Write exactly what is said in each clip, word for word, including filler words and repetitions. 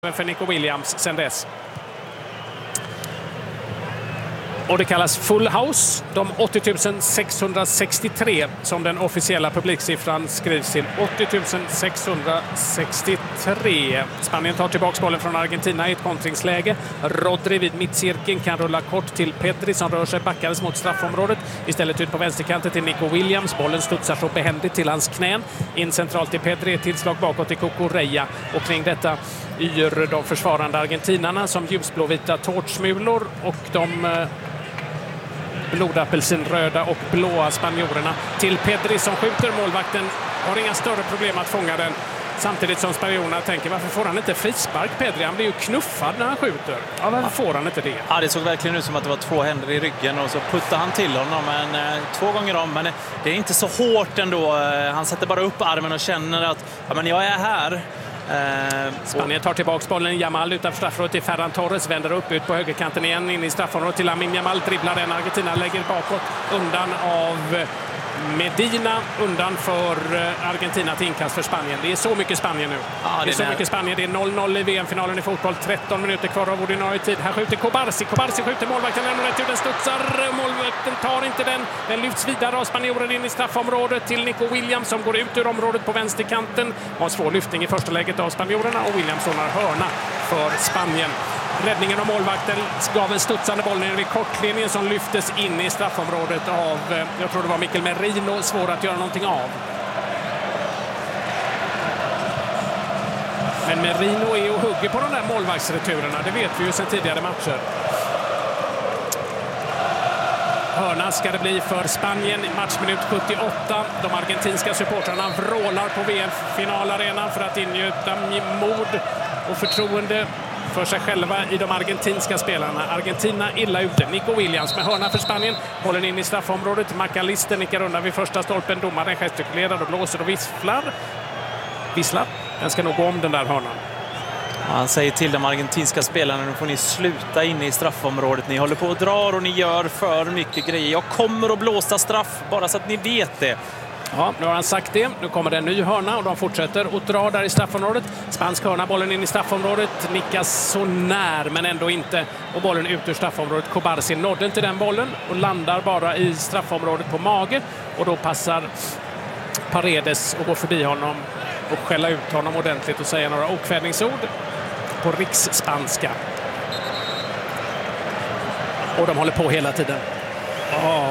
för Nico Williams sen dess. Och det kallas Full House. De åttio tusen sexhundrasextiotre som den officiella publiksiffran skrivs till. åttio tusen sexhundrasextiotre. Spanien tar tillbaka bollen från Argentina i ett kontringsläge. Rodri vid mittcirkeln kan rulla kort till Pedri som rör sig backades mot straffområdet. Istället ut på vänsterkanten till Nico Williams. Bollen studsar så behändigt till hans knän. In centralt till Pedri, ett tillslag bakåt till Cucurella. Och kring detta yr de försvarande argentinarna som ljusblåvita tårtsmulor och de blodapelsinröda och blåa spanjorerna till Pedri som skjuter. Målvakten har inga större problem att fånga den. Samtidigt som spanjorerna tänker, varför får han inte frispark Pedri? Han blir ju knuffad när han skjuter. Ja, varför får han inte det? Ja, det såg verkligen ut som att det var två händer i ryggen och så puttar han till honom men, eh, två gånger om. Men det är inte så hårt ändå. Han sätter bara upp armen och känner att ja, men jag är här. Eh, Spanien tar tillbaka bollen. Jamal utanför straffområdet till Ferran Torres. Vänder upp ut på högerkanten igen in i straffområdet till Lamine Yamal. Dribblar den. Argentina lägger bakåt undan av Medina. Undan för Argentina till inkast för Spanien. Det är så mycket Spanien nu. Ja, det, det är så mycket Spanien. Det är noll noll i V M-finalen i fotboll. tretton minuter kvar av ordinarie tid. Här skjuter Cobarsi. Cobarsi skjuter målvakten. Den rätt ut. Den studsar. Målvakten tar inte den. Den lyfts vidare av spanjoren in i straffområdet till Nico Williams som går ut ur området på vänsterkanten. Har en svår lyftning i första läget av spanjorerna och Williams har hörna för Spanien. Räddningen av målvakten gav en studsande boll ner vid kortlinjen som lyftes in i straffområdet av, jag tror det var Mikel Merino, svår att göra någonting av. Men Merino är och hugger på de där målvaktsreturerna, det vet vi ju sedan tidigare matcher. Hörna ska det bli för Spanien, matchminut sjuttioåtta. De argentinska supportrarna vrålar på V M-finalarenan för att ingjuta mod och förtroende för sig själva i de argentinska spelarna. Argentina illa ute. Nico Williams med hörna för Spanien. Bollen in i straffområdet. McAllister nickar undan vid första stolpen. Domaren gestikulerar och blåser och visslar. Visslar. Den ska nog gå om den där hörnan. Han säger till de argentinska spelarna, nu får ni sluta inne i straffområdet. Ni håller på och drar och ni gör för mycket grejer. Jag kommer att blåsa straff, bara så att ni vet det. Ja, nu har han sagt det. Nu kommer det en ny hörna och de fortsätter att dra där i straffområdet. Spansk hörna, bollen in i straffområdet. Nickas så när, men ändå inte. Och bollen ut ur straffområdet. Cobarsi nådde inte den bollen och landar bara i straffområdet på mage. Och då passar Paredes och går förbi honom och skälla ut honom ordentligt och säga några okvädningsord på riksspanska. Och de håller på hela tiden. Åh.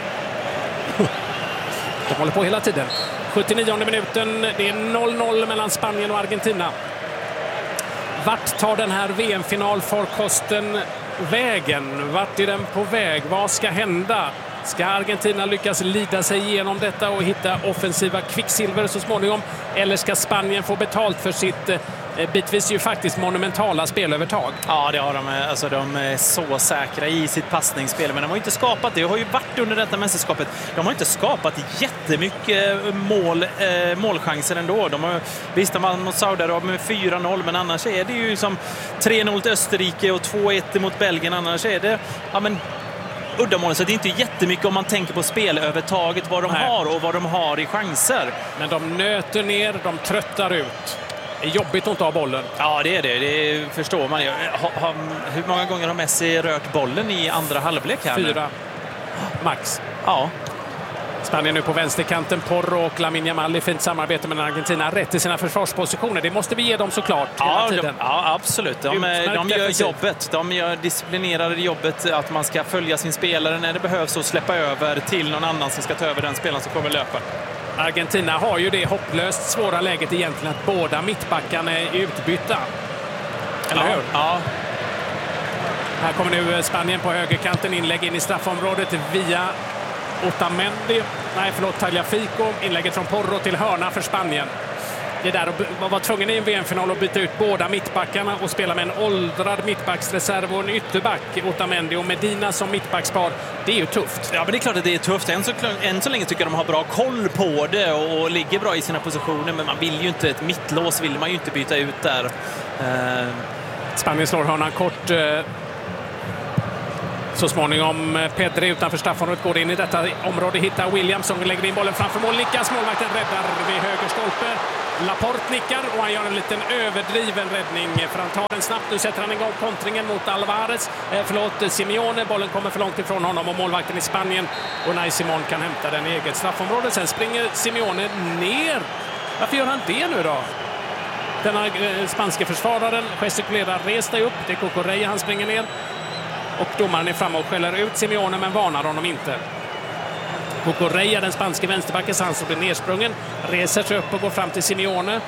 De håller på hela tiden. sjuttionionde minuten. Det är noll noll mellan Spanien och Argentina. Vart tar den här V M-finalfarkosten vägen? Vart är den på väg? Vad ska hända? Ska Argentina lyckas lida sig igenom detta och hitta offensiva kvicksilver så småningom? Eller ska Spanien få betalt för sitt bitvis ju faktiskt monumentala spelövertag? Ja, det har de. Alltså, de är så säkra i sitt passningsspel. Men de har inte skapat det. De har ju varit under detta mästerskapet. De har inte skapat jättemycket mål, eh, målchanser ändå. De har, visst, de vann mot Saudiarabien med fyra noll. Men annars är det ju som tre noll till Österrike och två ett mot Belgien. Annars är det... Ja, men uddamål, så det är inte jättemycket om man tänker på spelövertaget, vad de Nej. har och vad de har i chanser. Men de nöter ner, de tröttar ut. Det är jobbigt att inte ha bollen. Ja, det är det. Det förstår man. Ha, ha, hur många gånger har Messi rört bollen i andra halvlek här? Fyra. Max. Ja. Spanien nu på vänsterkanten. Porro och Lamine Yamal i fint samarbete med Argentina. Rätt i sina försvarspositioner. Det måste vi ge dem såklart ja, hela tiden. De, ja, absolut. De, de gör jobbet. De gör disciplinerade jobbet att man ska följa sin spelare när det behövs och släppa över till någon annan som ska ta över den spelaren som kommer löpa. Argentina har ju det hopplöst svåra läget egentligen att båda mittbackarna är utbytta. Eller ja, hur? Ja. Här kommer nu Spanien på högerkanten. Inlägg in i straffområdet via Otamendi. Nej, förlåt, Tagliafico. Inlägget från Porro till hörna för Spanien. Det där att vara tvungen i en V M-final att byta ut båda mittbackarna och spela med en åldrad mittbacksreserv och en ytterback, Otamendi och Medina som mittbackspar, det är ju tufft. Ja, men det är klart att det är tufft. Än så, än så länge tycker jag de har bra koll på det och, och ligger bra i sina positioner, men man vill ju inte, ett mittlås vill man ju inte byta ut där. Uh... Spanien slår hörnan kort. Uh... Så småningom Pedri utanför straffområdet går in i detta område, hittar Williams som lägger in bollen framför mål. Nickas, målvakten räddar vid höger stolpe. Laporte nickar och han gör en liten överdriven räddning för han tar den snabbt. Nu sätter han igång kontringen mot Alvarez. Eh, förlåt, Simeone. Bollen kommer för långt ifrån honom och målvakten i Spanien. Och Unai Simon kan hämta den i eget straffområde. Sen springer Simeone ner. Varför gör han det nu då? Den här eh, spanska försvararen gestikulerar, res dig upp. Det är Cucurella, han springer ner. Och domaren är framme och skäller ut Simeone men varnar honom inte. Cucurella, den spanska vänsterbacken, han som blir nedsprungen, reser sig upp och går fram till Simeone.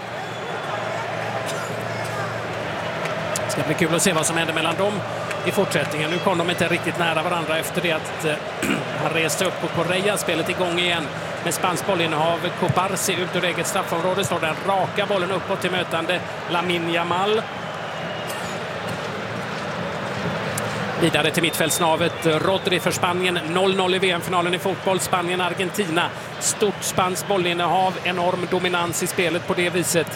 Det ska bli kul att se vad som händer mellan dem i fortsättningen. Nu kom de inte riktigt nära varandra efter det att eh, han reste upp Cucurella. Spelet igång igen med spansk bollinnehav. Cubarsí ut ur eget straffområde. Står den raka bollen uppåt till mötande Lamine Yamal. Vidare till mittfältsnavet. Rodri för Spanien. noll noll i V M-finalen i fotboll. Spanien-Argentina. Stort spanskt bollinnehav. Enorm dominans i spelet på det viset.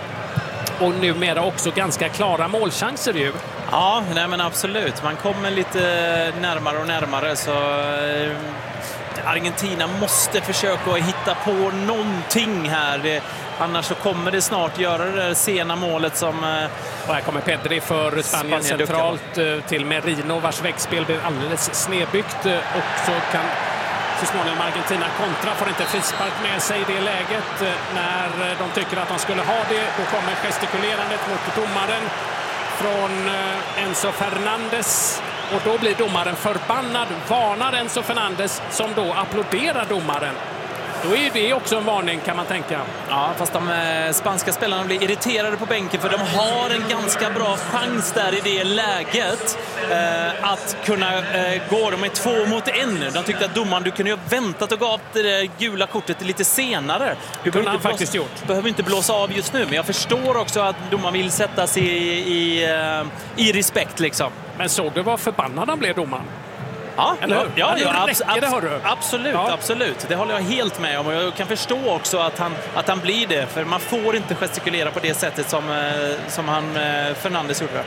Och numera också ganska klara målchanser ju. Ja, nej men absolut. Man kommer lite närmare och närmare så eh, Argentina måste försöka hitta på någonting här. Det, annars så kommer det snart göra det där sena målet som... Eh, och här kommer Pedri för Spanien, Spanien centralt eh, till Merino vars väggspel blir alldeles snedbyggt eh, och så kan så småningom Argentina kontra, får inte frispark med sig i det läget. När de tycker att de skulle ha det, då kommer gestikulerandet mot domaren från Enzo Fernandes. Och då blir domaren förbannad, varnar Enzo Fernandes som då applåderar domaren. Då är det också en varning kan man tänka. Ja, fast de eh, spanska spelarna blir irriterade på bänken för de har en ganska bra chans där i det läget eh, att kunna eh, gå. De är två mot en. De tyckte att domaren, du kunde ju ha väntat och gav det gula kortet lite senare. Du behöver inte, faktiskt blåsa, gjort. behöver inte blåsa av just nu, men jag förstår också att domaren vill sätta sig i, i, eh, i respekt liksom. Men såg du vad förbannad han blev domaren? Ja, eller hur? Ja, ja, ja, abs räcker, abs det absolut, ja. absolut. Det håller jag helt med om. Och jag kan förstå också att han, att han blir det. För man får inte gestikulera på det sättet som, som han, Fernandes gjorde.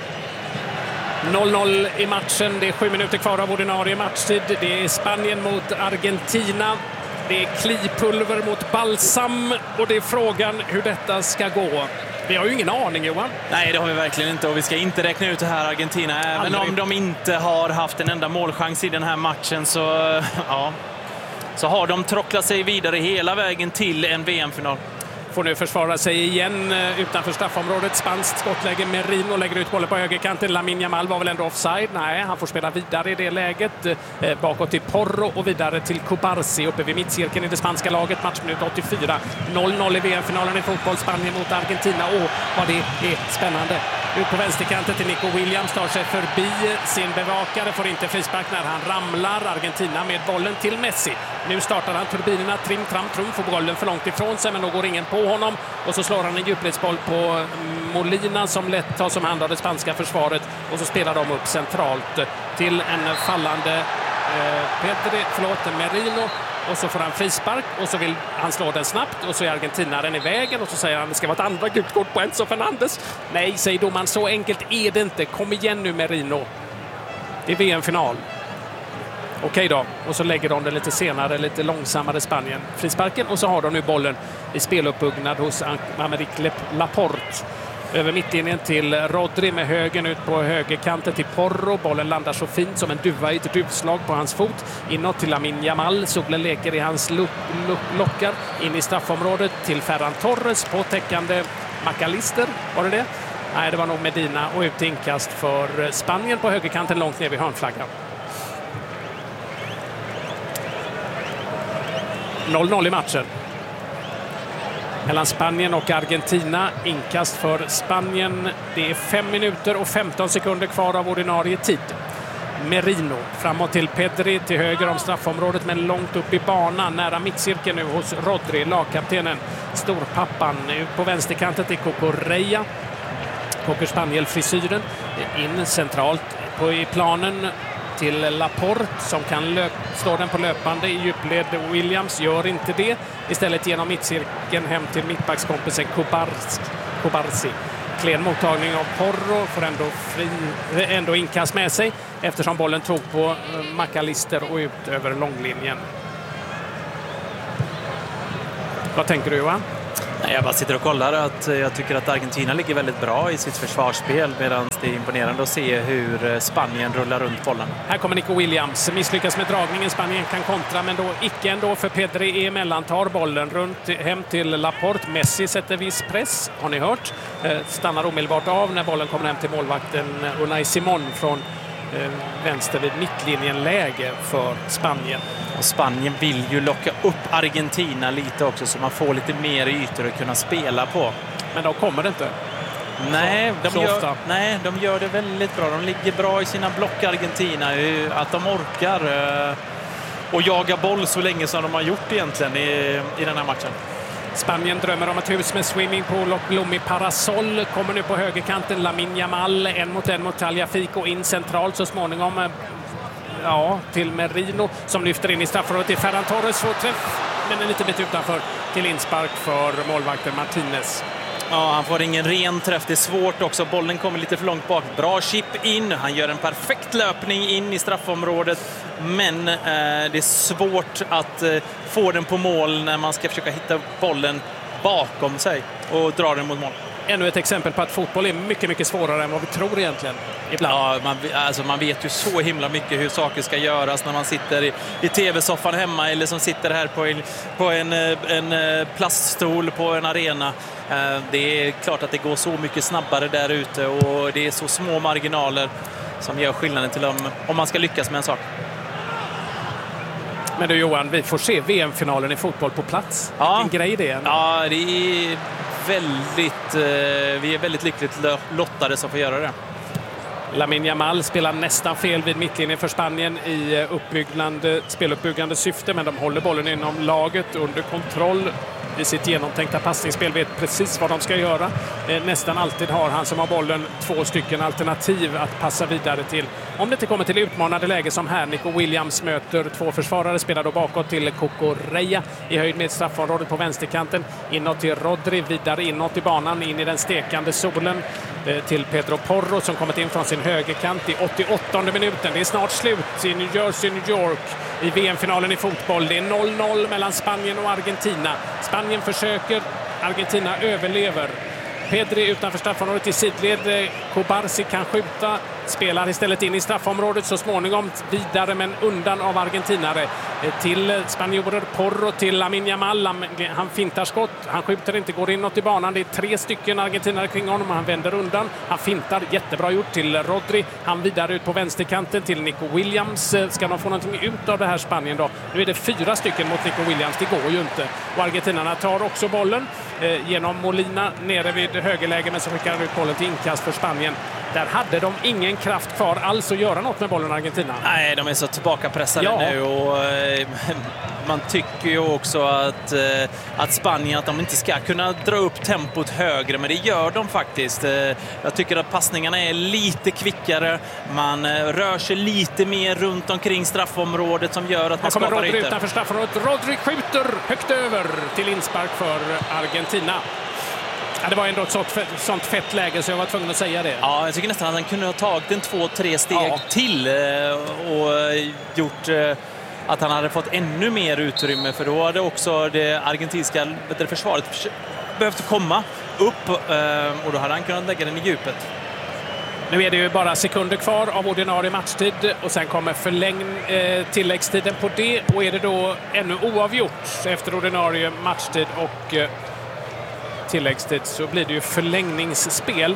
noll noll i matchen. Det är sju minuter kvar av ordinarie matchtid. Det är Spanien mot Argentina. Det är klipulver mot balsam. Och det är frågan hur detta ska gå. Vi har ju ingen aning, Johan. Nej, det har vi verkligen inte. Och vi ska inte räkna ut det här Argentina. Även Aldrig. Om de inte har haft en enda målchans i den här matchen så, ja, så har de trocklat sig vidare hela vägen till en V M-final. Får nu försvara sig igen utanför straffområdet. Spanskt skottläge. Merino lägger ut bollen på högerkanten. Lamine Yamal var väl ändå offside? Nej, han får spela vidare i det läget. Bakåt till Porro och vidare till Cubarsí uppe vid mittcirkeln i det spanska laget. Matchminut åttiofyra. noll noll i V M-finalen i fotboll. Spanien mot Argentina. Åh, vad det är spännande. Ut på vänsterkanten till Nico Williams. Tar sig förbi sin bevakare. Får inte frispark när han ramlar. Argentina med bollen till Messi. Nu startar han turbinerna. Trim, tram, trum. Får bollen för långt ifrån sig men då går ingen på honom och så slår han en djupledsboll på Molina som lätt tar som hand av det spanska försvaret och så spelar de upp centralt till en fallande eh, Pedri, förlåt, Merino och så får han frispark och så vill han slå den snabbt och så är argentinaren i vägen och så säger han det ska vara ett andra gult kort på Enzo Fernandes. Nej, säger domaren, så enkelt är det inte. Kom igen nu Merino. Det är V M-final. Okej då, och så lägger de det lite senare, lite långsammare Spanien. Frisparken och så har de nu bollen i speluppbyggnad hos Aymeric Laporte. Över mittlinjen till Rodri med högen ut på högerkanten till Porro. Bollen landar så fint som en duva i ett duvslag på hans fot. Inåt till Lamine Yamal. Solen leker i hans lock, lock, lockar. In i straffområdet till Ferran Torres. Påtäckande McAllister, var det det? Nej, det var nog Medina och ut inkast för Spanien på högerkanten långt ner vid hörnflaggan. noll noll i matchen mellan Spanien och Argentina. Inkast för Spanien. Det är fem minuter och femton sekunder kvar av ordinarie tid. Merino framåt till Pedri till höger om straffområdet men långt upp i banan nära mittcirkeln nu hos Rodri, lagkaptenen, storpappan. Ut på vänsterkanten till Cucurella. Cocker Spaniel-frisyren in centralt på i planen till Laporte som kan löp, slå den på löpande i djupled. Williams gör inte det. Istället genom mittcirkeln hem till mittbackskompisen Cubarsí. Klen mottagning av Porro får ändå, fri, ändå inkast med sig eftersom bollen tog på McAllister och ut över långlinjen. Vad tänker du, Johan? Jag bara sitter och kollar att jag tycker att Argentina ligger väldigt bra i sitt försvarsspel, medan det är imponerande att se hur Spanien rullar runt bollen. Här kommer Nico Williams, misslyckas med dragningen. Spanien kan kontra, men då icke ändå, för Pedri emellan tar bollen runt hem till Laporte. Messi sätter viss press, har ni hört. Stannar omedelbart av när bollen kommer hem till målvakten Unai Simon från vänster vid mittlinjen, läge för Spanien. Och Spanien vill ju locka upp Argentina lite också, så man får lite mer ytor att kunna spela på. Men då kommer det inte. Nej, så, de så gör, nej, de gör det väldigt bra. De ligger bra i sina block, Argentina. Att de orkar och jaga boll så länge som de har gjort egentligen i, i den här matchen. Spanien drömmer om ett hus med swimmingpool och blommig parasoll. Kommer nu på högerkanten Lamine Yamal, en mot en mot Tagliafico, in centralt så småningom. Ja, till Merino som lyfter in i straffområdet till Ferran Torres, får träff, men en liten bit utanför till inspark för målvakten Martinez. Ja, han får ingen ren träff. Det är svårt också. Bollen kommer lite för långt bak. Bra chip in. Han gör en perfekt löpning in i straffområdet. Men eh, det är svårt att eh, få den på mål när man ska försöka hitta bollen bakom sig och dra den mot mål. Ännu ett exempel på att fotboll är mycket, mycket svårare än vad vi tror egentligen. Ibland. Ja, man, alltså man vet ju så himla mycket hur saker ska göras när man sitter i, i tv-soffan hemma, eller som sitter här på en, på en, en plaststol på en arena. Det är klart att det går så mycket snabbare där ute, och det är så små marginaler som gör skillnaden till om, om man ska lyckas med en sak. Men du Johan, vi får se V M-finalen i fotboll på plats. Ja. Vilken grej det är. Ja, det är väldigt, vi är väldigt lyckligt lottade som får göra det. Lamine Yamal spelar nästan fel vid mittlinjen för Spanien i uppbyggande, speluppbyggande syfte, men de håller bollen inom laget under kontroll. I sitt genomtänkta passningsspel vet precis vad de ska göra. Eh, nästan alltid har han som har bollen två stycken alternativ att passa vidare till. Om det inte kommer till utmanande läge som här, Nico Williams möter två försvarare, spelar då bakåt till Cucurella i höjd med straffområdet på vänsterkanten. Inåt till Rodri, vidare inåt i banan, in i den stekande solen eh, till Pedro Porro som kommit in från sin högerkant i åttioåttonde minuten. Det är snart slut i New Jersey, New York i V M-finalen i fotboll. Det är noll noll mellan Spanien och Argentina. Spanien försöker, Argentina överlever. Pedri utanför straffområdet i sidled. Kubarsi kan skjuta, spelar istället in i straffområdet så småningom vidare, men undan av argentinare. Till spanjorer, Porro till Lamine Yamal. Han fintar skott, han skjuter inte, går inåt i banan. Det är tre stycken argentinare kring honom och han vänder undan. Han fintar, jättebra gjort till Rodri. Han vidare ut på vänsterkanten till Nico Williams. Ska de få någonting ut av det här Spanien då? Nu är det fyra stycken mot Nico Williams, det går ju inte. Och argentinarna tar också bollen eh, genom Molina nere vid högerläge, men så skickar han ut bollen till inkast för Spanien. Där hade de ingen kraft kvar alls att göra något med bollen, Argentina. Nej, de är så tillbakapressade ja. nu, och eh, man tycker ju också att, eh, att Spanien, att de inte ska kunna dra upp tempot högre, men det gör de faktiskt. Eh, jag tycker att passningarna är lite kvickare, man eh, rör sig lite mer runt omkring straffområdet som gör att man skapar ytor. Rodri utanför straffområdet, Rodri skjuter högt över till inspark för Argentina. Ja, det var ändå ett sånt, sånt fett läge så jag var tvungen att säga det. Ja, jag tycker nästan att han kunde ha tagit en två, tre steg ja. till och gjort att han hade fått ännu mer utrymme, för då hade också det argentinska försvaret behövt komma upp och då hade han kunnat lägga den i djupet. Nu är det ju bara sekunder kvar av ordinarie matchtid och sen kommer förläng eh, tilläggstiden på det, och är det då ännu oavgjort efter ordinarie matchtid och eh, tilläggstid så blir det ju förlängningsspel.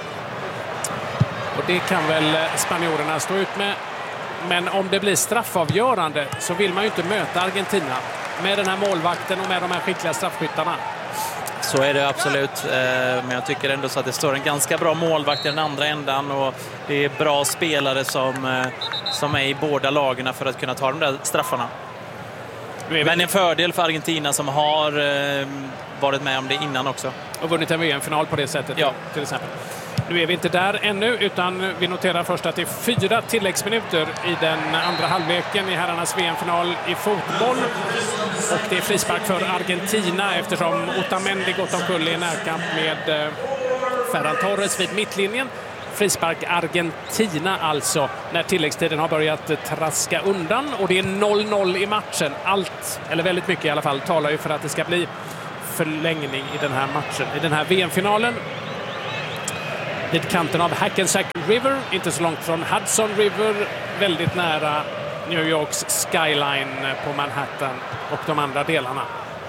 Och det kan väl spanjorerna stå ut med. Men om det blir straffavgörande så vill man ju inte möta Argentina med den här målvakten och med de här skickliga straffskyttarna. Så är det absolut, men jag tycker ändå så att det står en ganska bra målvakt i den andra ändan, och det är bra spelare som, som är i båda lagarna för att kunna ta de där straffarna. Men en fördel för Argentina som har varit med om det innan också. Och vunnit en V M-final på det sättet, ja. Till exempel. Nu är vi inte där ännu, utan vi noterar först att det är fyra tilläggsminuter i den andra halvleken i herrarnas V M-final i fotboll. Och det är frispark för Argentina eftersom Otamendi gått omkull i närkamp med eh, Ferran Torres vid mittlinjen. Frispark Argentina alltså, när tilläggstiden har börjat traska undan, och det är noll noll i matchen. Allt, eller väldigt mycket i alla fall, talar ju för att det ska bli förlängning i den här matchen, i den här V M-finalen. Vid kanten av Hackensack River, inte så långt från Hudson River, väldigt nära New Yorks skyline på Manhattan och de andra delarna.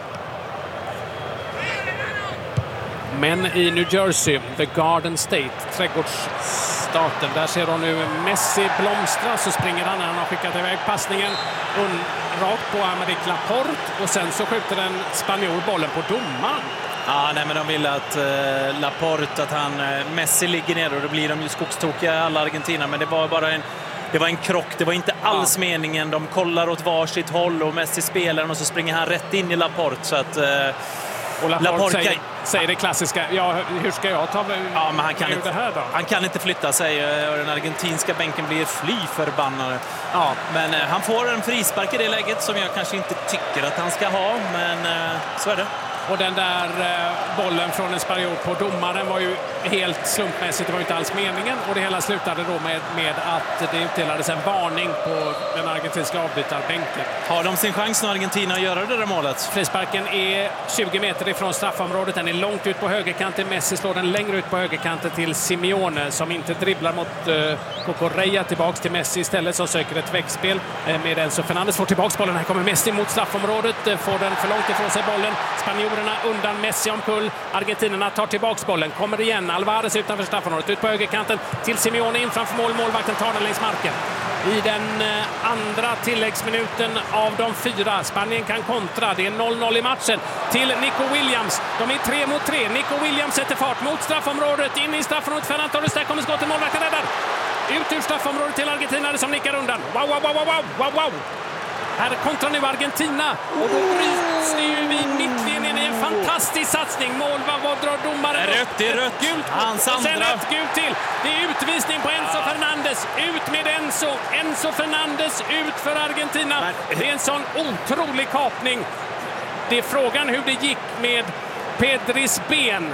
Men i New Jersey, The Garden State, trädgårdsstaten, där ser hon nu Messi blomstra, så springer han när han har skickat iväg passningen un, rakt på Aymeric Laporte, och sen så skjuter en spanjor bollen på domaren. Ja, nej, men de vill att eh, Laporte, att han, eh, Messi ligger ner, och då blir de ju skogstokiga alla Argentina, men det var bara en Det var en krock, det var inte alls ja. meningen. De kollar åt varsitt håll och Messi spelar och så springer han rätt in i Laporte. Så att, eh, och Laporte, Laporte säger, kan, säger det klassiska, ja, hur ska jag ta ja, men han kan inte, det här då? Han kan inte flytta sig, och den argentinska bänken blir fly förbannade. Ja, men eh, han får en frispark i det läget som jag kanske inte tycker att han ska ha, men eh, så är det. Och den där eh, bollen från en spanjor på domaren var ju helt slumpmässigt, det var ju inte alls meningen. Och det hela slutade då med, med att det utdelades en varning på den argentinska avbytarbänken. Har de sin chans nu, Argentina, att göra det där målet? Frisparken är tjugo meter ifrån straffområdet, den är långt ut på högerkanten. Messi slår den längre ut på högerkanten till Simeone, som inte dribblar mot eh, Cucurella, tillbaks till Messi istället, som söker ett växtspel eh, med Enzo Fernandez. Får tillbaks bollen, här kommer Messi mot straffområdet, eh, får den för långt ifrån sig bollen. Spanjor undan, Messi omkull. Argentinerna tar tillbaks bollen. Kommer igen. Alvarez utanför straffområdet. Ut på högerkanten till Simeone in framför mål. Målvakten tar den längs marken. I den andra tilläggsminuten av de fyra. Spanien kan kontra. Det är noll noll i matchen. Till Nico Williams. De är tre mot tre. Nico Williams sätter fart mot straffområdet. In i straffområdet. Ferran Torres. Där kommer skottet. Målvakten räddar. Ut ur straffområdet till argentinare som nickar undan. Wow, wow, wow, wow, wow, wow. Här kontrar nu Argentina, och då bryts det ju vid mittlinjen i en fantastisk satsning. Mål, vad drar domaren? Rött, det är rött. Gult. Hans och sen andra. ett gult till. Det är utvisning på Enzo Fernandez. Ut med Enzo. Enzo Fernandez ut för Argentina. Det är en sån otrolig kapning. Det är frågan hur det gick med Pedris ben.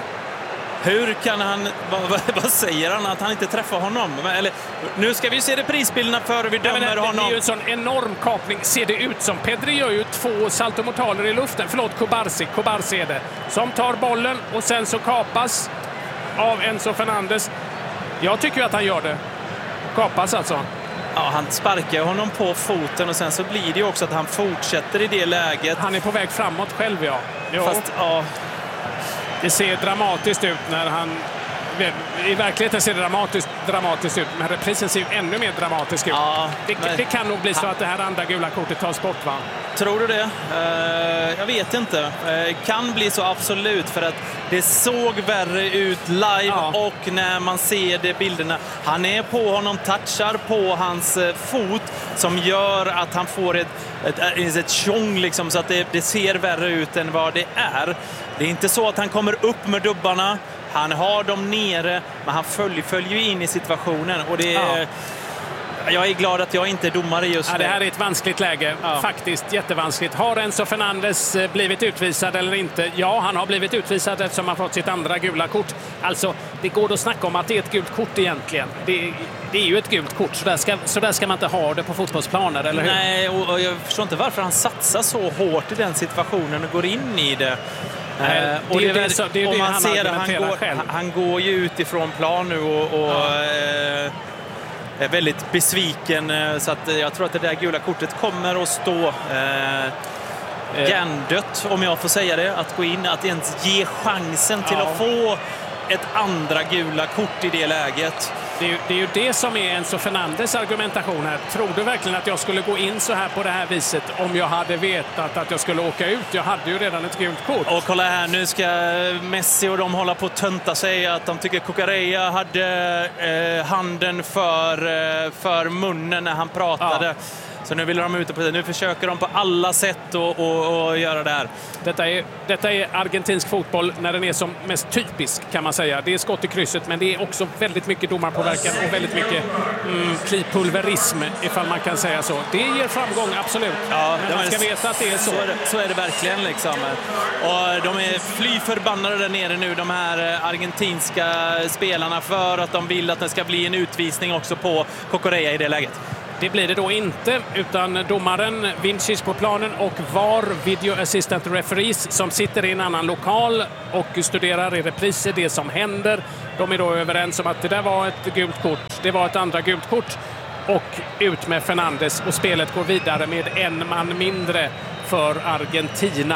Hur kan han, vad, vad säger han, att han inte träffar honom? Eller, nu ska vi se det prisbilderna före vi dömer ja, det, honom. Det är ju en sån enorm kapning, ser det ut som. Pedri gör ju två saltomortaler i luften. Förlåt, Kubarsi, Kubarsi är det. Som tar bollen och sen så kapas av Enzo Fernandez. Jag tycker ju att han gör det. Kapas alltså. Ja, han sparkar honom på foten, och sen så blir det ju också att han fortsätter i det läget. Han är på väg framåt själv, ja. Jo. Fast, ja... Det ser dramatiskt ut när han... I verkligheten ser det dramatiskt, dramatiskt ut, men reprisen ser ju ännu mer dramatisk ut. Ja, det, det kan nog bli så att det här andra gula kortet tas bort, va? Tror du det? Uh, jag vet inte. Uh, kan bli så, absolut, för att det såg värre ut live, ja. Och när man ser det bilderna. Han är på honom, touchar på hans uh, fot som gör att han får ett, ett, ett, ett tjong liksom, så att det, det ser värre ut än vad det är. Det är inte så att han kommer upp med dubbarna. Han har dem nere, men han följer, följer in i situationen. Och det är, ja. Jag är glad att jag inte är domare just nu. Ja, det här är ett vanskligt läge. Ja. Faktiskt jättevanskligt. Har Enzo Fernandez blivit utvisad eller inte? Ja, han har blivit utvisad eftersom han fått sitt andra gula kort. Alltså, det går att snacka om att det är ett gult kort egentligen. Det, det är ju ett gult kort. Så där, ska, så där ska man inte ha det på fotbollsplaner, eller hur? Nej, och, och jag förstår inte varför han satsar så hårt i den situationen och går in i det. Nej, och det är det, det, det, om man han ser att han går, själv. han går ju utifrån plan nu och, och ja. eh, är väldigt besviken, så att jag tror att det där gula kortet kommer att stå eh, hjärndött, om jag får säga det, att gå in, att ens ge chansen till ja. att få ett andra gula kort i det läget. Det är, ju, det är ju det som är Enzo Fernandez argumentation här. Tror du verkligen att jag skulle gå in så här på det här viset om jag hade vetat att jag skulle åka ut? Jag hade ju redan ett gult kort. Och kolla här, nu ska Messi och de hålla på att tönta sig att de tycker Cucurella hade eh, handen för, eh, för munnen när han pratade. Ja. Så nu vill de ut på det. Nu försöker de på alla sätt att och, och, och göra det här. Detta är, detta är argentinsk fotboll när den är som mest typisk, kan man säga. Det är skott i krysset, men det är också väldigt mycket domarpåverkan och väldigt mycket mm, klipulverism, ifall man kan säga så. Det ger framgång, absolut. Ja, men man ska veta att det är så. Så är det, så är det verkligen liksom. Och de är fly förbannade där nere nu, de här argentinska spelarna, för att de vill att det ska bli en utvisning också på Cucurella i det läget. Det blir det då inte, utan domaren Vincis på planen och V A R, Video Assistant Referees, som sitter i en annan lokal och studerar i repriser det som händer. De är då överens om att det där var ett gult kort, det var ett andra gult kort, och ut med Fernandes, och spelet går vidare med en man mindre för Argentina,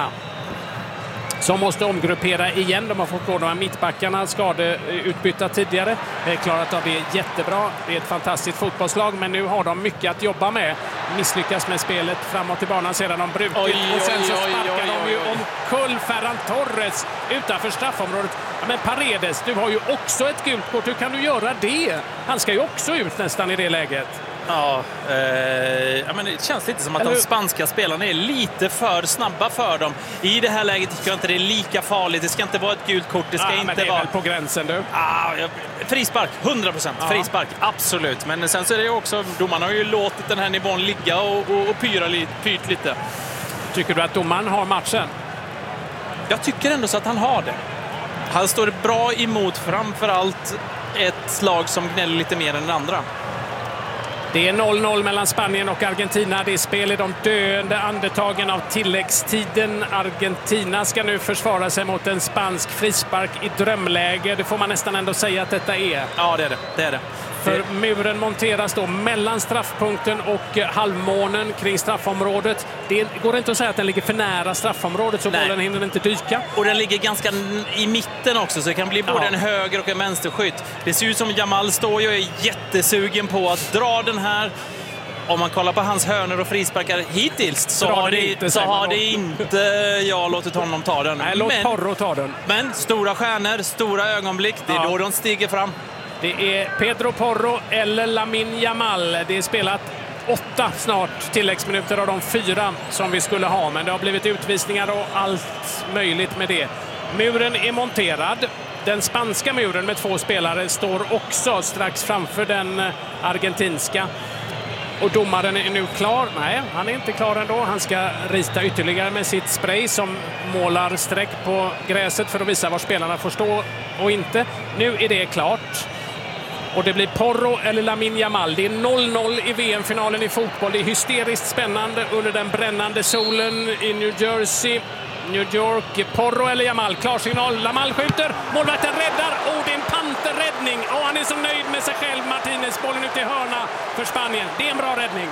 som måste omgruppera igen. De har fått gå de här mittbackarna skadeutbytta tidigare. De har klarat av det jättebra. Det är ett fantastiskt fotbollslag, men nu har de mycket att jobba med. Misslyckas med spelet framåt i banan sedan de brutit. Oj, och sen så oj, sparkar oj, oj, de ju oj. omkull Ferran Torres utanför straffområdet. Ja, men Paredes, du har ju också ett gult kort. Hur kan du göra det? Han ska ju också ut nästan i det läget. Ja, eh, ja, men det känns lite som att Eller... de spanska spelarna är lite för snabba för dem. I det här läget tycker jag inte det är lika farligt. Det ska inte vara ett gult kort. Det ska ja, inte men det är vara... väl på gränsen, du. Ah, ja, frispark, hundra procent. Ja. Frispark, absolut. Men sen så är det ju också... Domarna har ju låtit den här nivån ligga och, och, och pyra li, pyrt lite. Tycker du att domaren har matchen? Jag tycker ändå så att han har det. Han står bra emot framförallt ett lag som gnäller lite mer än den andra. Det är noll noll mellan Spanien och Argentina. Det är spel i de döende andetagen av tilläggstiden. Argentina ska nu försvara sig mot en spansk frispark i drömläge. Det får man nästan ändå säga att detta är. Ja, det är det. Det är det. För muren monteras då mellan straffpunkten och halvmånen kring straffområdet. Det går inte att säga att den ligger för nära straffområdet, så bollen hinner inte dyka. Och den ligger ganska i mitten också, så det kan bli både ja. en höger och en vänsterskytt. Det ser ut som Jamal står ju och är jättesugen på att dra den här. Om man kollar på hans hörnor och frisparkar hittills så har det inte, så har det inte jag låtit honom ta den. Nej, låt men, Porro ta den. Men stora stjärnor, stora ögonblick, det är ja. då de stiger fram. Det är Pedro Porro eller Lamine Yamal. Det är spelat åtta snart tilläggsminuter av de fyra som vi skulle ha. Men det har blivit utvisningar och allt möjligt med det. Muren är monterad. Den spanska muren med två spelare står också strax framför den argentinska. Och domaren är nu klar. Nej, han är inte klar ändå. Han ska rita ytterligare med sitt spray som målar streck på gräset för att visa var spelarna får stå och inte. Nu är det klart. Och det blir Porro eller Lamine Yamal. Det är noll noll i V M-finalen i fotboll. Det är hysteriskt spännande under den brännande solen i New Jersey. New York, Porro eller Yamal. Klarsignal, Yamal skjuter. Målvakten räddar. Oh, det är en panterräddning. Och oh, han är så nöjd med sig själv. Martinez, bollen ut i hörna för Spanien. Det är en bra räddning.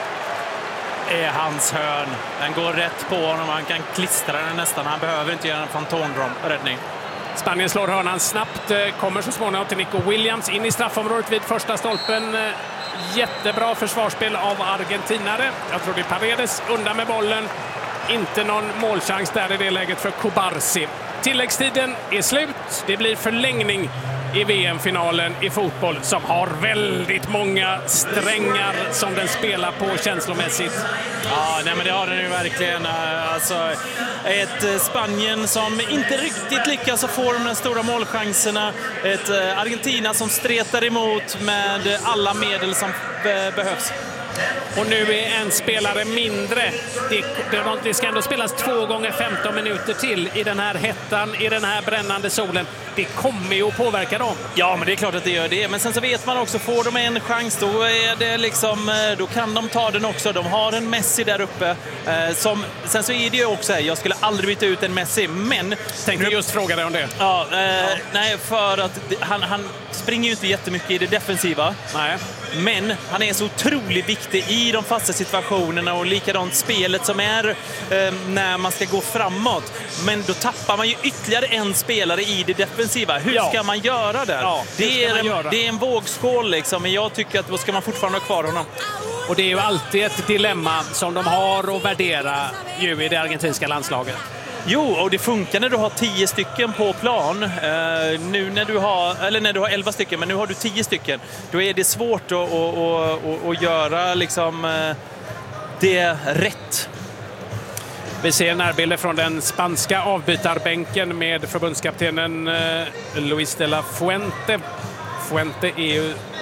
Det är hans hörn. Den går rätt på honom. Han kan klistra den nästan. Han behöver inte göra en fantomräddning. Spanien slår hörnan snabbt, kommer så småningom till Nico Williams in i straffområdet vid första stolpen. Jättebra försvarsspel av argentinare. Jag tror det är Paredes undan med bollen. Inte någon målchans där i det läget för Kubarsi. Tilläggstiden är slut. Det blir förlängning i V M-finalen i fotboll som har väldigt många strängar som den spelar på känslomässigt. Ja, nej, men det har den ju verkligen. Alltså, ett Spanien som inte riktigt lyckas att få de här stora målchanserna. Ett Argentina som stretar emot med alla medel som behövs. Och nu är en spelare mindre. Det, det, det ska ändå spelas två gånger femton minuter till i den här hettan, i den här brännande solen. Det kommer ju att påverka dem. Ja, men det är klart att det gör det. Men sen så vet man också, får de en chans, då är det liksom, då kan de ta den också. De har en Messi där uppe. Eh, som, sen så är det ju också här, jag skulle aldrig byta ut en Messi, men... Tänkte just fråga dig om det. Ja, eh, ja. Nej, för att han, han springer ju inte jättemycket i det defensiva. Nej. Men han är så otroligt viktig i de fasta situationerna och likadant spelet som är eh, när man ska gå framåt. Men då tappar man ju ytterligare en spelare i det defensiva. Hur ja. ska man göra där? Ja, det, är en, göra? det är en vågskål liksom, men jag tycker att då ska man fortfarande ha kvar honom. Och det är ju alltid ett dilemma som de har att värdera ju i det argentinska landslaget. Jo, och det funkar när du har tio stycken på plan. Uh, nu när du har, eller när du har elva stycken, men nu har du tio stycken. Då är det svårt att, att, att, att göra liksom, uh, det rätt. Vi ser närbilder från den spanska avbytarbänken med förbundskaptenen uh, Luis de la Fuente. Fuente är ju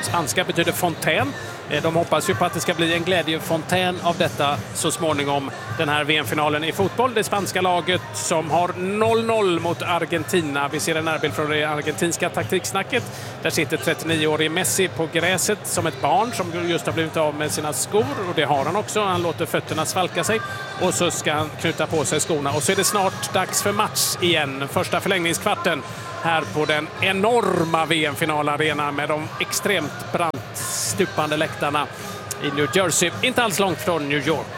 Spanska betyder fontän. De hoppas ju på att det ska bli en glädjefontän av detta så småningom, den här V M-finalen i fotboll. Det spanska laget som har noll noll mot Argentina. Vi ser en närbild från det argentinska taktiksnacket. Där sitter trettionio-årige Messi på gräset som ett barn som just har blivit av med sina skor. Och det har han också. Han låter fötterna svalka sig. Och så ska han knyta på sig skorna. Och så är det snart dags för match igen. Första förlängningskvarten här på den enorma V M-finalarenan med de extremt brant stupande läktarna i New Jersey. Inte alls långt från New York.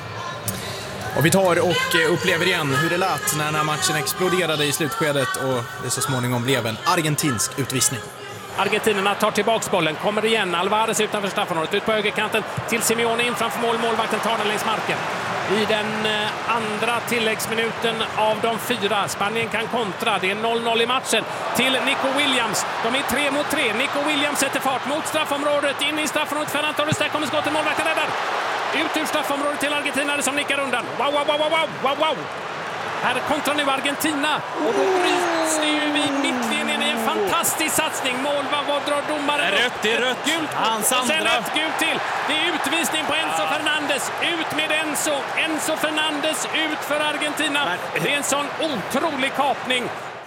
Och vi tar och upplever igen hur det lät när den här matchen exploderade i slutskedet och det så småningom blev en argentinsk utvisning. Argentinerna tar tillbaks bollen, kommer igen. Alvarez utanför straffområdet, ut på högerkanten till Simeone, in framför mål. Målvakten tar den längs marken. I den andra tilläggsminuten av de fyra. Spanien kan kontra. Det är noll noll i matchen. Till Nico Williams. De är tre mot tre. Nico Williams sätter fart mot straffområdet. In i straffområdet. Ferran Torres. Där kommer skottet. Målvakten räddar. Ut ur straffområdet till Argentina som nickar undan. Wow, wow, wow, wow, wow, wow. Här kontrar nu Argentina. Och då bryts det ju vid mittlinjen i en fantastisk satsning. Mål, vad, vad drar domaren? Det är rött, det är rött. Gult. Hans och sen andra. ett gult till. Det är utvisning på Enzo ja. Fernandes. Ut med Enzo. Enzo Fernandes ut för Argentina. Men... Det är en sån otrolig kapning.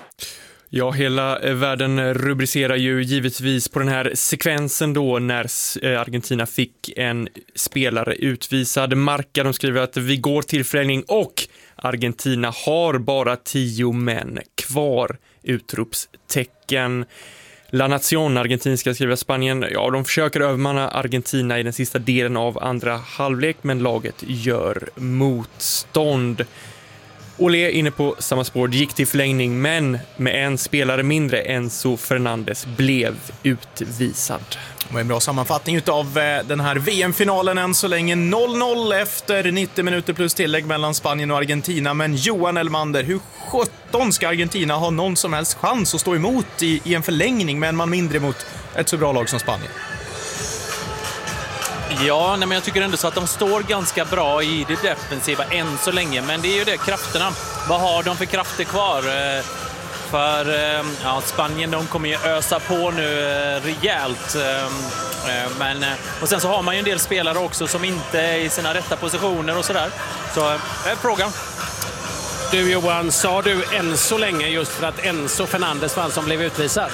Ja, hela världen rubricerar ju givetvis på den här sekvensen då när Argentina fick en spelare utvisad. Marca, de skriver att vi går till förlängning och Argentina har bara tio män kvar. Utropstecken. La Nación, argentinska, skriver Spanien. Ja, de försöker övermanna Argentina i den sista delen av andra halvlek, men laget gör motstånd. Olé inne på samma spår, gick till förlängning, men med en spelare mindre, Enzo Fernandes, blev utvisad. Och en bra sammanfattning av den här V M-finalen än så länge. noll noll efter nittio minuter plus tillägg mellan Spanien och Argentina. Men Johan Elmander, hur sjutton ska Argentina ha någon som helst chans att stå emot i, i en förlängning med en man mindre mot ett så bra lag som Spanien? Ja, nej, men jag tycker ändå så att de står ganska bra i det defensiva än så länge. Men det är ju det, krafterna. Vad har de för krafter kvar? För ja, Spanien, de kommer ju ösa på nu rejält. Men, och sen så har man ju en del spelare också som inte är i sina rätta positioner och sådär. Så är frågan. Du Johan, sa du än så länge just för att Enzo Fernandes var han som blev utvisad?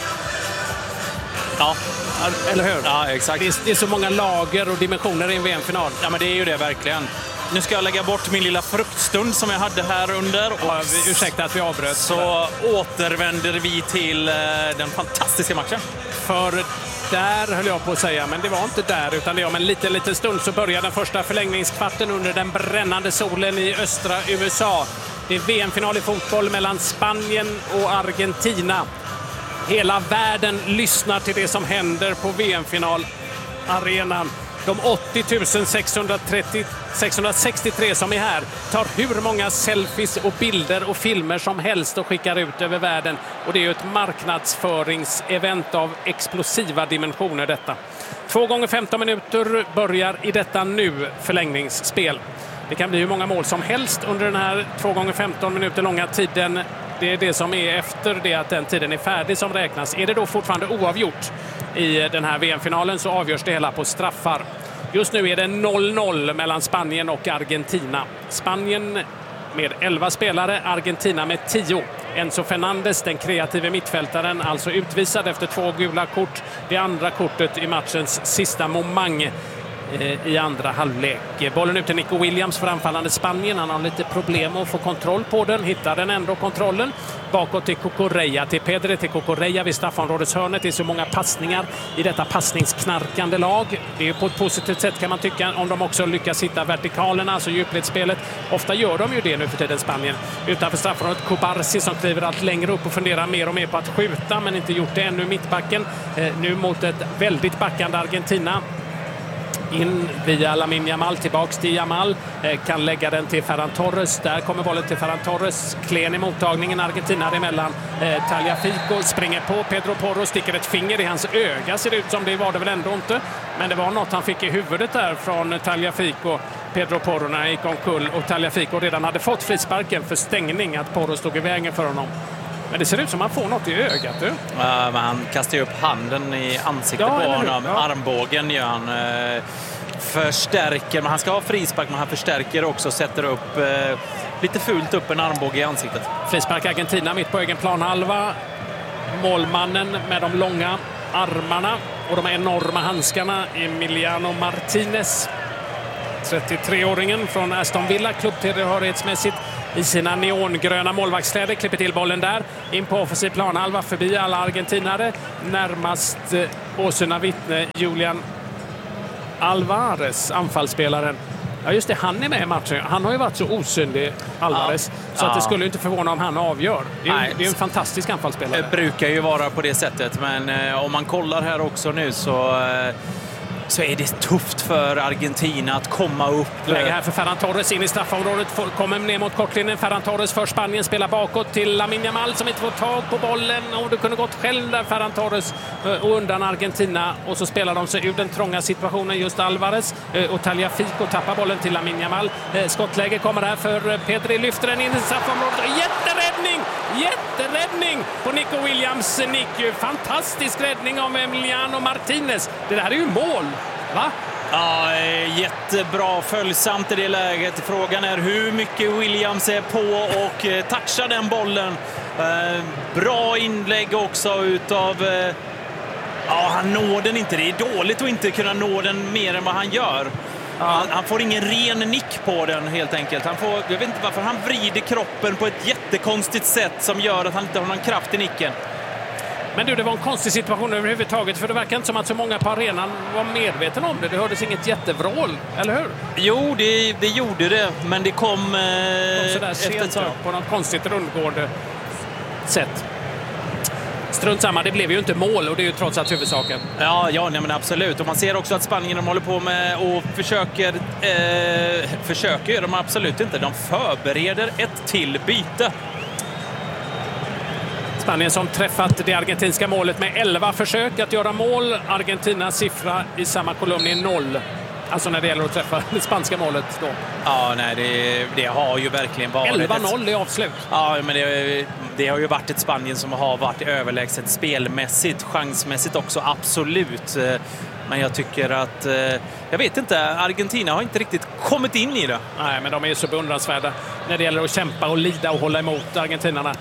Ja. Eller hur? Ja, exakt. Det är, det är så många lager och dimensioner i en V M-final. Ja, men det är ju det verkligen. Nu ska jag lägga bort min lilla fruktstund som jag hade här under. Och ja, ursäkta att vi avbröt. Så återvänder vi till den fantastiska matchen. För där höll jag på att säga, men det var inte där, utan det är om en liten, liten stund så börjar den första förlängningskvarten under den brännande solen i östra U S A. Det är V M-final i fotboll mellan Spanien och Argentina. Hela världen lyssnar till det som händer på V M-finalarenan. De åttio tusen sexhundrasextiotre som är här tar hur många selfies och bilder och filmer som helst och skickar ut över världen. Och det är ju ett marknadsföringsevent av explosiva dimensioner detta. Två gånger femton minuter börjar i detta nu förlängningsspel. Det kan bli hur många mål som helst under den här två gånger femton minuter långa tiden. Det är det som är efter det att den tiden är färdig som räknas. Är det då fortfarande oavgjort i den här V M-finalen så avgörs det hela på straffar. Just nu är det noll noll mellan Spanien och Argentina. Spanien med elva spelare, Argentina med tio. Enzo Fernandes, den kreative mittfältaren, alltså utvisad efter två gula kort. Det andra kortet i matchens sista momang i andra halvlek. Bollen ut till Nico Williams för anfallande Spanien. Han har lite problem att få kontroll på den. Hittar den ändå kontrollen. Bakåt till Cucurella, till Pedri, till Cucurella vid straffområdets hörnet. Det är så många passningar i detta passningsknarkande lag. Det är på ett positivt sätt kan man tycka om de också lyckas hitta vertikalerna, alltså djupledsspelet. Ofta gör de ju det nu för tiden Spanien. Utanför straffområdet Kubarsi som kliver allt längre upp och funderar mer och mer på att skjuta men inte gjort det ännu mittbacken. Eh, nu mot ett väldigt backande Argentina. In via Lamine Yamal, tillbaks till Yamal, eh, kan lägga den till Ferran Torres. Där kommer bollen till Ferran Torres, klen i mottagningen, Argentina emellan. eh, Tagliafico springer på Pedro Porro, sticker ett finger i hans öga, ser det ut som. Det var det väl ändå inte, men det var något han fick i huvudet där från Tagliafico. Pedro Porro när han gick omkull och Tagliafico redan hade fått frisparken för stängning, att Porro stod i vägen för honom. Men det ser ut som att han får något i ögat. Du. Ja, men han kastar ju upp handen i ansiktet Ja, på eller hur? honom. Ja. Armbågen gör han. Eh, förstärker, men han ska ha frispark, men han förstärker också. Sätter upp eh, lite fult upp en armbåge i ansiktet. Frispark Argentina mitt på egen planhalva. Målmannen med de långa armarna och de enorma handskarna, Emiliano Martinez. trettiotre-åringen från Aston Villa, klubbtillhörighetsmässigt i sina neongröna målvaktskläder, klipper till bollen där, in på offensiv planhalva, förbi alla argentinare, närmast eh, åsyna vittne Julian Alvarez, anfallsspelaren. Ja just det, han är med i matchen. Han har ju varit så osynlig, Alvarez, ja. så att det ja. skulle inte förvåna om han avgör. Det är, Nej. ju, det är en fantastisk anfallsspelare. Det brukar ju vara på det sättet, men eh, om man kollar här också nu så... Eh, så är det tufft för Argentina att komma upp. Läge här för Ferran Torres in i straffområdet, kommer ner mot kortlinjen. Ferran Torres för Spanien, spelar bakåt till Lamine Yamal som inte får tag på bollen. Och det kunde gått själv där, Ferran Torres, och undan Argentina. Och så spelar de sig ur den trånga situationen, just Alvarez. Och Tagliafico tappar bollen till Lamine Yamal. Skottläge kommer här för Pedri, lyfter den in i straffområdet. Jätteräddning! Jätteräddning på Nico Williams. Nick, fantastisk räddning av Emiliano Martinez. Det där är ju mål. Va? Ja, jättebra, följsamt i det läget. Frågan är hur mycket Williams är på och touchar den bollen. Bra inlägg också utav... Ja, han når den inte. Det är dåligt att inte kunna nå den mer än vad han gör. Ja. Han, han får ingen ren nick på den helt enkelt. Han får, jag vet inte varför, han vrider kroppen på ett jättekonstigt sätt som gör att han inte har någon kraft i nicken. Men du, det var en konstig situation överhuvudtaget, för det verkar inte som att så många på arenan var medveten om det. Det hördes inget jättevrål, eller hur? Jo, det, det gjorde det, men det kom, eh, kom sådär sent så, på något konstigt rundgående sätt. Strunt samma, det blev ju inte mål och det är ju trots allt huvudsaken. Ja, ja nej, men absolut. Och man ser också att Spanien de håller på med och försöker, eh, försöker gör de absolut inte. De förbereder ett till byte. Spanien som träffat det argentinska målet med elva försök att göra mål. Argentinas siffra i samma kolumn är noll. Alltså när det gäller att träffa det spanska målet då. Ja, nej, det, det har ju verkligen varit... elva noll i avslut. Ja, men det, det har ju varit ett Spanien som har varit överlägset spelmässigt, chansmässigt också, absolut. Men jag tycker att... Jag vet inte, Argentina har inte riktigt kommit in i det. Nej, men de är ju så beundransvärda när det gäller att kämpa och lida och hålla emot argentinarna.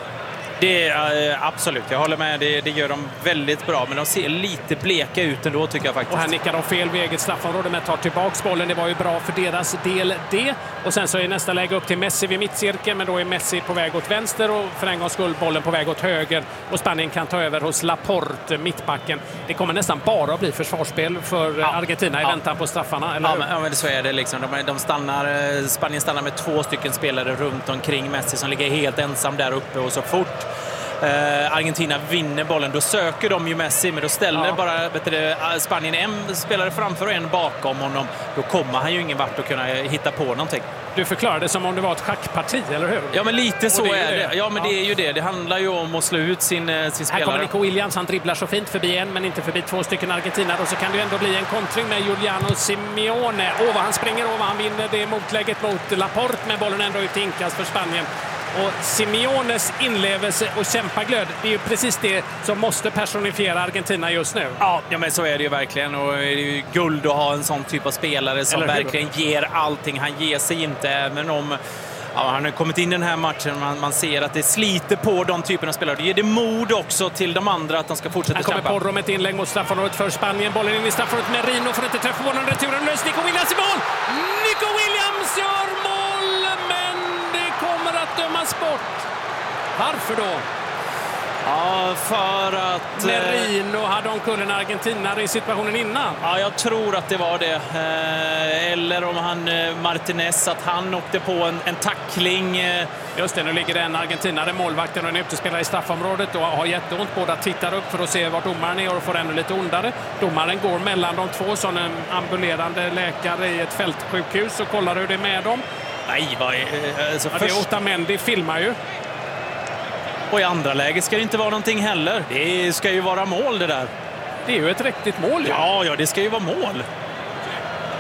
Det är äh, absolut, jag håller med. Det, det gör de väldigt bra, men de ser lite bleka ut ändå tycker jag faktiskt. Och här nickar de fel vid eget straffområde men tar tillbaks bollen. Det var ju bra för deras del det. Och sen så är nästa läge upp till Messi vid mittcirkeln, men då är Messi på väg åt vänster och för en gångs skull bollen på väg åt höger. Och Spanien kan ta över hos Laporte, mittbacken. Det kommer nästan bara att bli försvarsspel för ja. Argentina i ja. väntan på straffarna, eller ja, hur? men, ja, men så är det liksom. De, de stannar, Spanien stannar med två stycken spelare runt omkring Messi som ligger helt ensam där uppe, och så fort Uh, Argentina vinner bollen, då söker de ju Messi, men då ställer ja. bara vet du, Spanien en spelare framför och en bakom honom. Då kommer han ju ingen vart att kunna hitta på någonting. Du förklarar det som om det var ett schackparti, eller hur? Ja, men lite så det är det. det. Ja, men ja. det är ju det. Det handlar ju om att slå ut sin, sin spelare. Här kommer Nico Williams, han dribblar så fint förbi en, men inte förbi två stycken argentinare. Och så kan det ju ändå bli en kontring med Giuliano Simeone. Åh, vad han springer över, han vinner det motlägget mot Laporte, med bollen ändå ut i inkast för Spanien. Och Simeones inlevelse och kämpaglöd, det är ju precis det som måste personifiera Argentina just nu. Ja, ja men så är det ju verkligen. Och det är ju guld att ha en sån typ av spelare som verkligen ger allting. Han ger sig inte, även om ja, han har kommit in i den här matchen. Man, man ser att det sliter på de typerna av spelare. Det ger det mod också till de andra att de ska fortsätta kämpa. Här kommer Porro med ett inlägg mot straffområdet för Spanien. Bollen in i straffområdet med Rino för att inte träffa bollen. Returen lös. Nico Williams i mål! Nico Williams gör mål, men det kommer att dömas bort. Varför då? Ja, för att... Merino hade omkullen argentinare i situationen innan. Ja, jag tror att det var det. Eller om han, Martinez, att han åkte på en, en tackling. Just det, nu ligger det en argentinare, målvakten och en utespelare i straffområdet och har jätteont. Båda tittar upp för att se vart domaren är och får ännu lite ondare. Domaren går mellan de två som en ambulerande läkare i ett fältsjukhus och kollar hur det är med dem. Nej, vad är... Alltså, ja, det är Otamendi, filmar ju. Och i andra läge ska det inte vara någonting heller. Det ska ju vara mål det där. Det är ju ett riktigt mål. Ja, ja, ja det ska ju vara mål.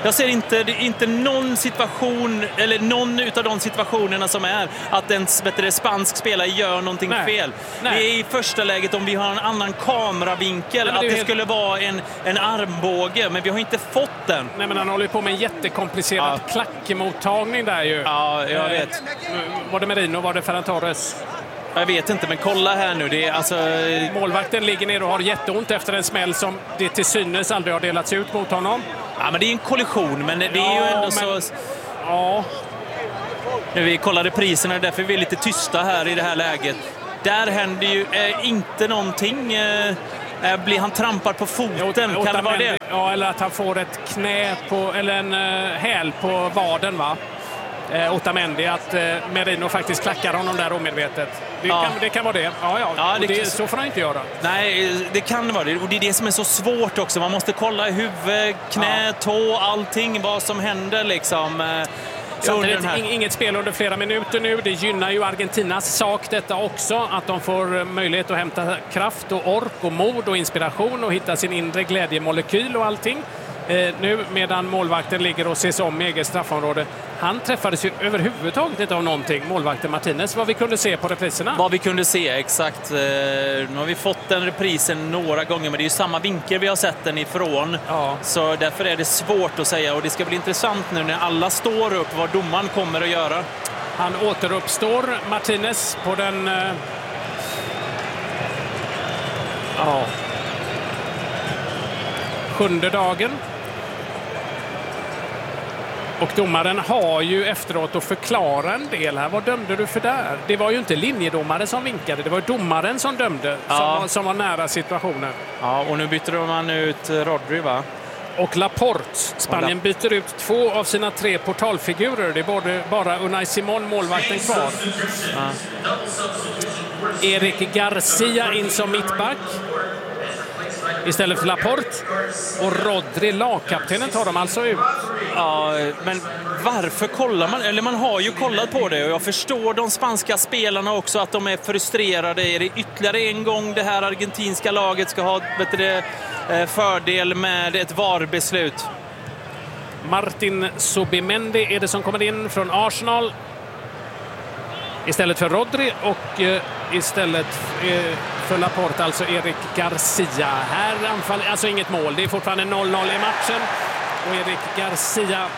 Jag ser inte, inte någon situation, eller någon utav de situationerna som är att en bättre spansk spelare gör någonting Nej. fel. Nej. Det är i första läget om vi har en annan kameravinkel, Nej, att det, det helt... skulle vara en, en armbåge, men vi har inte fått den. Nej, men han håller på med en jättekomplicerad ja. klackmottagning där ju. Ja, jag vet. Eh, var det Merino, var det Ferran Torres? Jag vet inte, men kolla här nu. Det är alltså... Målvakten ligger ner och har jätteont efter en smäll som det till synes aldrig har delats ut mot honom. Ja, men det är en kollision, men det ja, är ju ändå men... så... Ja. Nu vi kollade priserna, därför är vi lite tysta här i det här läget. Där händer ju eh, inte någonting. Eh, blir han trampad på foten? Jo, kan det vara det? Ja, eller att han får ett knä på, eller en uh, häl på vaden, va? Eh, Otamendi, att eh, Merino faktiskt klackar honom där omedvetet. Det, ja. kan, det kan vara det. Ja, ja. ja det, det, så får han inte göra. Nej, det kan vara det. Och det är det som är så svårt också. Man måste kolla huvud, knä, ja. tå, allting, vad som händer liksom. Så det är inget spel under flera minuter nu. Det gynnar ju Argentinas sak detta också. Att de får möjlighet att hämta kraft och ork och mod och inspiration och hitta sin inre glädjemolekyl och allting. Eh, nu medan målvakten ligger och ses om i eget straffområde. Han träffades ju överhuvudtaget inte av någonting, målvakten Martinez, vad vi kunde se på repriserna. Vad vi kunde se, exakt. Eh, nu har vi fått den reprisen några gånger, men det är ju samma vinkel vi har sett den ifrån. Ja. Så därför är det svårt att säga, och det ska bli intressant nu när alla står upp vad domaren kommer att göra. Han återuppstår, Martinez, på den... Eh... Ja. Sjunde dagen. Och domaren har ju efteråt att förklara en del här. Vad dömde du för där? Det var ju inte linjedomare som vinkade. Det var domaren som dömde, ja. som, var, som var nära situationen. Ja, och nu byter man ut Rodri, va? Och Laporte. Spanien byter ut två av sina tre portalfigurer. Det är både, bara Unai Simon, målvakten, kvar. Ja. Eric Garcia in som mittback istället för Laporte. Och Rodri, lagkaptenen, tar de alltså ut. Ja, men varför kollar man? Eller man har ju kollat på det, och jag förstår de spanska spelarna också, att de är frustrerade. Är det ytterligare en gång det här argentinska laget ska ha vet du, fördel med ett V A R-beslut? Martin Zubimendi är det som kommer in från Arsenal istället för Rodri, och eh, istället eh, för Laporte alltså Eric Garcia. Här anfall, alltså inget mål, det är fortfarande noll noll i matchen, och Eric Garcia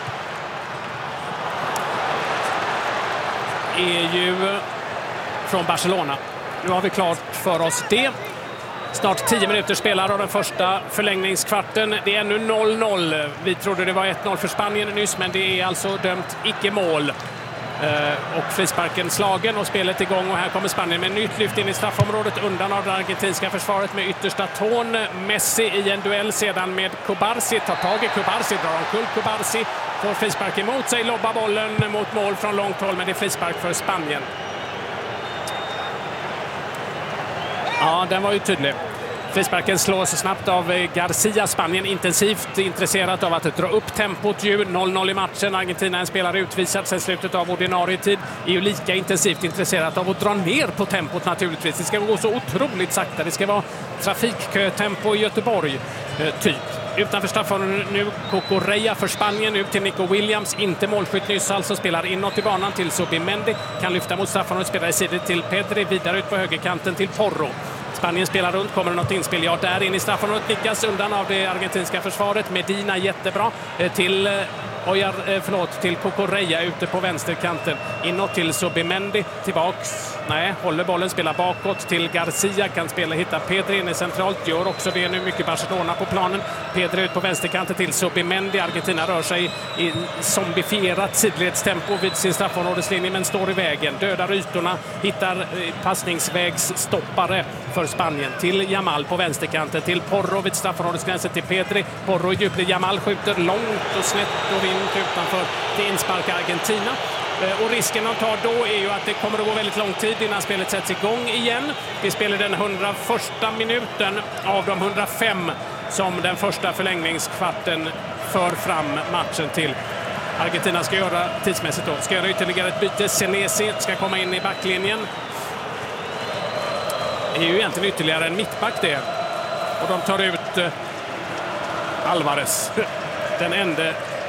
är ju från Barcelona. Nu har vi klart för oss det. Snart tio minuter spelar av den första förlängningskvarten. Det är ännu noll noll. Vi trodde det var ett noll för Spanien nyss, men det är alltså dömt icke-mål. Uh, och frisparken slagen och spelet igång, och här kommer Spanien med nytt lyft in i straffområdet undan av det argentinska försvaret med yttersta tån. Messi i en duell sedan med Kubarsi, tar tag i Kubarsi, drar omkull Kubarsi, får frispark emot sig, lobbar bollen mot mål från långt håll, men det är frispark för Spanien. Ja, den var ju tydlig. Frisparken slås snabbt av Garcia. Spanien intensivt intresserat av att dra upp tempot. noll noll i matchen. Argentina, en spelare utvisad sedan slutet av ordinarie tid, är ju lika intensivt intresserat av att dra ner på tempot naturligtvis. Det ska gå så otroligt sakta. Det ska vara trafikkötempo i Göteborg, typ. Utanför straffområdet nu Cucurella för Spanien, ut till Nico Williams, inte målskytt nyss, alltså spelar inåt i banan till Zubimendi, kan lyfta mot straffområdet, spelar i sidor till Pedri, vidare ut på högerkanten till Porro. Spanien spelar runt, kommer det något inspel? Ja, där in i straffområdet, nickas undan av det argentinska försvaret. Medina jättebra till Ojar, förlåt, till Cucurella ute på vänsterkanten. Inåt till Zubimendi, tillbaks. Nej, håller bollen, spelar bakåt till Garcia, kan spela, hitta Pedri inne centralt, gör också det nu, mycket Barcelona på planen. Pedri ut på vänsterkanten till Zubimendi. Argentina rör sig i zombifierat sidledstempo vid sin straffområdeslinje, men står i vägen, dödar ytorna, hittar passningsvägsstoppare för Spanien till Yamal på vänsterkanten, till Porro vid straffområdesgränsen, till Pedri. Porro djupled, Yamal skjuter långt och snett och vind utanför, till inspark Argentina. Och risken de tar då är ju att det kommer att gå väldigt lång tid innan spelet sätts igång igen. Vi spelar den hundraförsta minuten av de hundrafem som den första förlängningskvarten för fram matchen till. Argentina ska göra tidsmässigt då, ska göra ytterligare ett byte. Senesi ska komma in i backlinjen. Det är ju egentligen ytterligare en mittback det. Och de tar ut Alvarez, den enda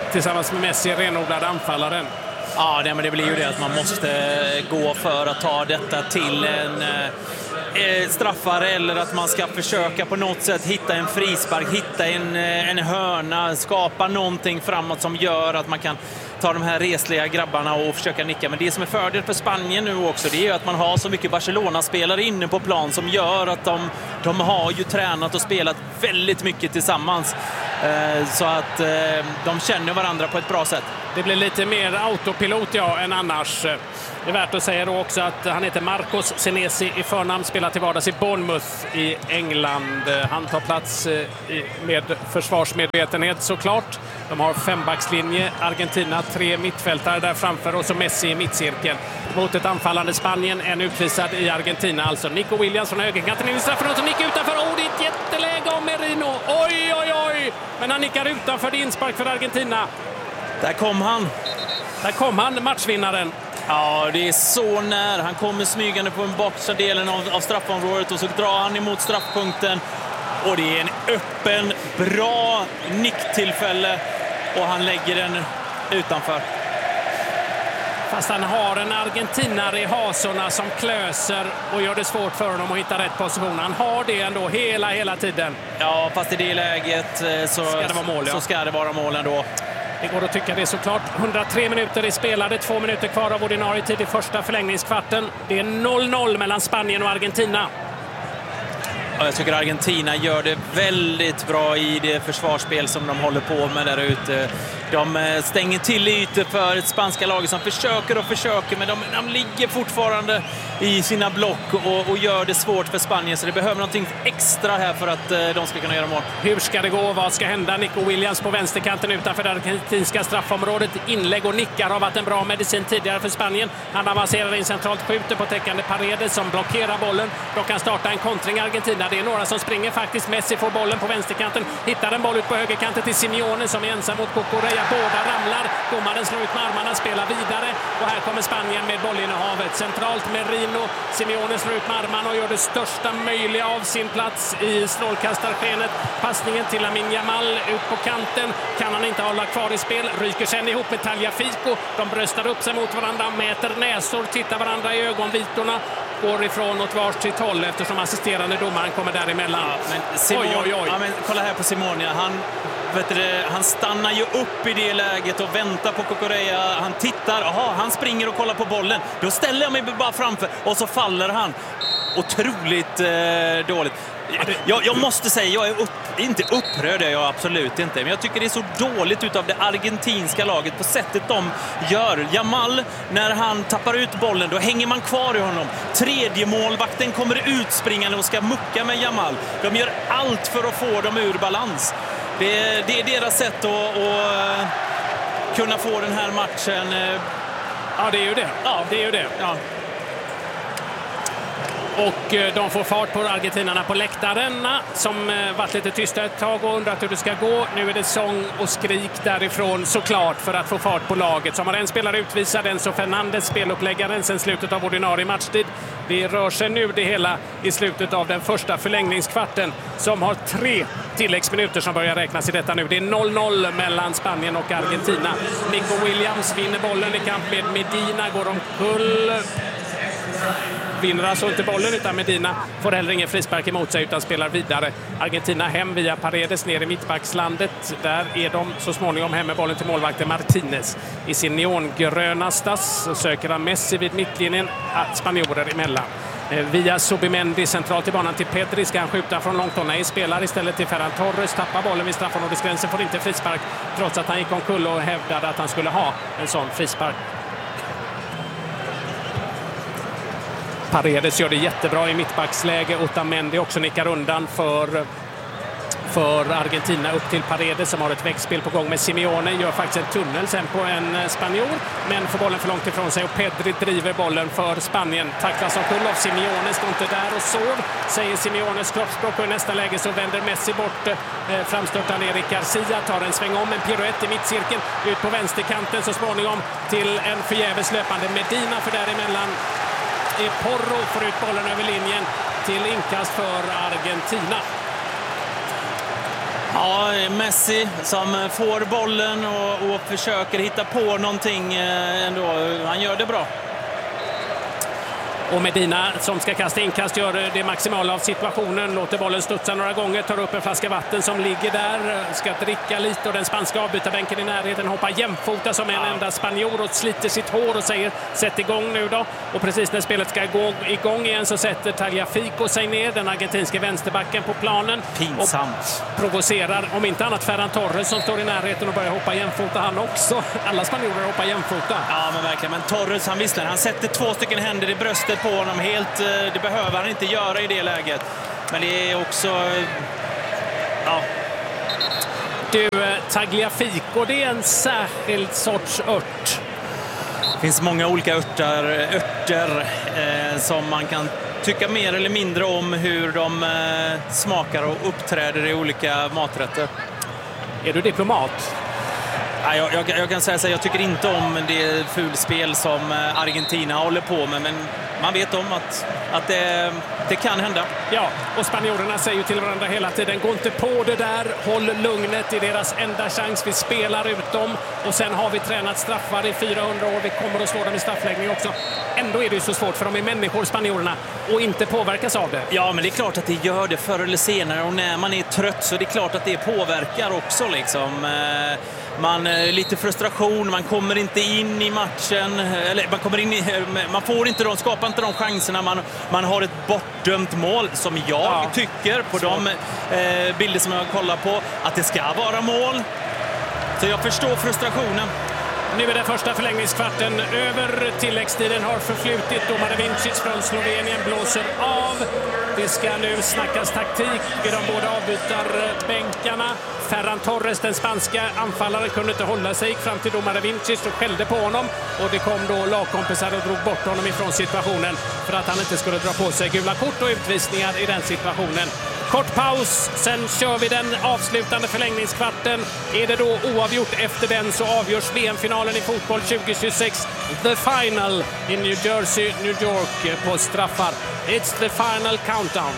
tillsammans med Messi renodlade anfallaren. Ja, det, men det blir ju det att man måste gå för att ta detta till en eh, straffar, eller att man ska försöka på något sätt hitta en frispark, hitta en, en hörna, skapa någonting framåt som gör att man kan ta de här resliga grabbarna och försöka nicka. Men det som är fördel för Spanien nu också, det är ju att man har så mycket Barcelona-spelare inne på plan som gör att de, de har ju tränat och spelat väldigt mycket tillsammans. Eh, så att eh, de känner varandra på ett bra sätt. Det blir lite mer autopilot ja, än annars. Det är värt att säga då också att han heter Marcos Senesi i förnamn, spelar till vardags i Bournemouth i England. Han tar plats med försvarsmedvetenhet såklart. De har fembackslinje, Argentina, tre mittfältare där framför och så Messi i mittcirkeln. Mot ett anfallande Spanien, en utvisad i Argentina. Alltså Nico Williams från högerkanten in i straffen och så Nick utanför. Oh, det är ett jätteläge av Merino. Oj, oj, oj! Men han nickar utanför, det inspark för Argentina. Där kom han. Där kom han, matchvinnaren. Ja, det är så när. Han kommer smygande på den bakre delen av, av straffområdet och så drar han emot straffpunkten. Och det är en öppen, bra nicktillfälle och han lägger den utanför. Fast han har en argentinare i hasorna som klöser och gör det svårt för honom att hitta rätt position. Han har det ändå hela, hela tiden. Ja, fast i det läget så ska det vara mål, ja. så ska det vara mål ändå. Det går att tycka det såklart. hundratre minuter är spelade, två minuter kvar av ordinarie tid i första förlängningskvarten. Det är noll noll mellan Spanien och Argentina. Ja, jag tycker Argentina gör det väldigt bra i det försvarsspel som de håller på med där ute. De stänger till ytor för ett spanska lag som försöker och försöker, men de, de ligger fortfarande i sina block och, och gör det svårt för Spanien, så det behöver någonting extra här för att uh, de ska kunna göra mål. Hur ska det gå? Vad ska hända? Nico Williams på vänsterkanten utanför det argentinska straffområdet. Inlägg och nickar har varit en bra medicin tidigare för Spanien. Han avancerar in centralt, skjuter på täckande Paredes som blockerar bollen. De kan starta en kontring Argentina. Det är några som springer faktiskt. Messi får bollen på vänsterkanten, hittar en boll ut på högerkanten till Simeone som är ensam mot Cucurella. Båda ramlar, domaren slår ut med armarna, spelar vidare och här kommer Spanien med bollinnehavet. Centralt Merino, Simeone slår ut med armarna och gör det största möjliga av sin plats i strålkastarskenet. Passningen till Lamine Yamal ut på kanten, kan han inte hålla kvar i spel, ryker sen ihop med Tagliafico. De bröstar upp sig mot varandra, mäter näsor, tittar varandra i ögonvitorna, går ifrån åt varsitt håll eftersom assisterande domaren kommer däremellan. Ja, men Simone, oj, oj, oj. Ja, men kolla här på Simone, han, vet du, han stannar ju upp i det läget och väntar på Cucurella. Han tittar, aha, han springer och kollar på bollen. Då ställer jag mig bara framför och så faller han. Otroligt eh, dåligt. Jag, jag måste säga, jag är upp, inte upprörd, jag är absolut inte. Men jag tycker det är så dåligt utav det argentinska laget på sättet de gör. Yamal, när han tappar ut bollen, då hänger man kvar i honom. Tredje målvakten kommer utspringande och ska mucka med Yamal. De gör allt för att få dem ur balans. Det, det är deras sätt att, att kunna få den här matchen. Ja, det är ju det. Ja, det är ju det. Ja. Och de får fart på argentinarna på läktarna som varit lite tysta ett tag och undrat hur det ska gå. Nu är det sång och skrik därifrån såklart för att få fart på laget. Som har en spelare utvisad, Enzo Fernandez, speluppläggaren sen slutet av ordinarie matchtid. Det rör sig nu det hela i slutet av den första förlängningskvarten som har tre tilläggsminuter som börjar räknas i detta nu. Det är noll noll mellan Spanien och Argentina. Nico Williams vinner bollen i kamp med Medina, går omkull. Vinner alltså inte bollen utan Medina får heller ingen frispark emot sig utan spelar vidare. Argentina hem via Paredes ner i mittbackslandet. Där är de så småningom hem med bollen till målvakten Martinez. I sin neongröna stass så söker han Messi vid mittlinjen, spanjorer emellan. Via Subimendi centralt i banan till Pedri, ska han skjuta från långt håll. Nej, spelar istället till Ferran Torres, tappar bollen vid straffområdesgränsen, får inte frispark trots att han gick omkull och hävdade att han skulle ha en sån frispark. Paredes gör det jättebra i mittbacksläge. Otamendi också nickar undan för, för Argentina upp till Paredes som har ett växtspel på gång med Simeone. Gör faktiskt en tunnel sen på en spanjor men får bollen för långt ifrån sig och Pedri driver bollen för Spanien. Tacklas av Kull av Simeone, står inte där och sov, säger Simeones kroppsspråk, och i nästa läge så vänder Messi bort eh, framstörtande Eric Garcia, tar en sväng om, en piruett i mittcirkeln ut på vänsterkanten så småningom till en förgäves löpande Medina, för däremellan Porro får ut bollen över linjen till inkast för Argentina. Ja, Messi som får bollen och, och försöker hitta på någonting ändå. Han gör det bra. Och Medina som ska kasta inkast gör det maximala av situationen, låter bollen studsa några gånger, tar upp en flaska vatten som ligger där, ska dricka lite och den spanska avbytarbänken i närheten hoppar jämfota som en ja. enda spanjor och sliter sitt hår och säger sätt igång nu då. Och precis när spelet ska gå igång igen så sätter Tagliafico sig ner, den argentinska vänsterbacken på planen. Pinsamt. Och provocerar om inte annat Ferran Torres som står i närheten och börjar hoppa jämfota han också. Alla spanjorer hoppar jämfota. Ja men verkligen, men Torres han visslar, han sätter två stycken händer i bröstet på honom helt, det behöver han inte göra i det läget. Men det är också ja. Du, Tagliafico, det är en särskild sorts ört. Det finns många olika örter, örter eh, som man kan tycka mer eller mindre om hur de eh, smakar och uppträder i olika maträtter. Är du diplomat? Ja, jag, jag, jag kan säga så här, jag tycker inte om det fulspel som Argentina håller på med, men man vet om att, att det, det kan hända. Ja, och spanjorerna säger ju till varandra hela tiden, gå inte på det där, håll lugnet, i deras enda chans, vi spelar ut dem och sen har vi tränat straffar i fyrahundra år, vi kommer att slå dem i straffläggning också. Ändå är det ju så svårt för de är människor, spanjorerna, och inte påverkas av det. Ja, men det är klart att det gör det förr eller senare, och när man är trött så det är klart att det påverkar också liksom. Man lite frustration, man kommer inte in i matchen, eller man kommer in i, man får inte de, skapar inte de chanserna, man, man har ett bortdömt mål som jag ja. tycker på så. de eh, bilder som jag kollar på att det ska vara mål. Så jag förstår frustrationen. Nu är den första förlängningskvarten över, tilläggstiden har förflutit, domare Vincic från Slovenien blåser av. Det ska nu snackas taktik vid de båda avbytarbänkarna. Ferran Torres, den spanska anfallaren, kunde inte hålla sig, gick fram till domare Vincic och skällde på honom. Och det kom då lagkompisar och drog bort honom ifrån situationen för att han inte skulle dra på sig gula kort och utvisningar i den situationen. Kort paus, sen kör vi den avslutande förlängningskvarten. Är det då oavgjort efter den så avgörs V M-finalen i fotboll tjugo tjugosex. The final i New Jersey, New York på straffar. It's the final countdown.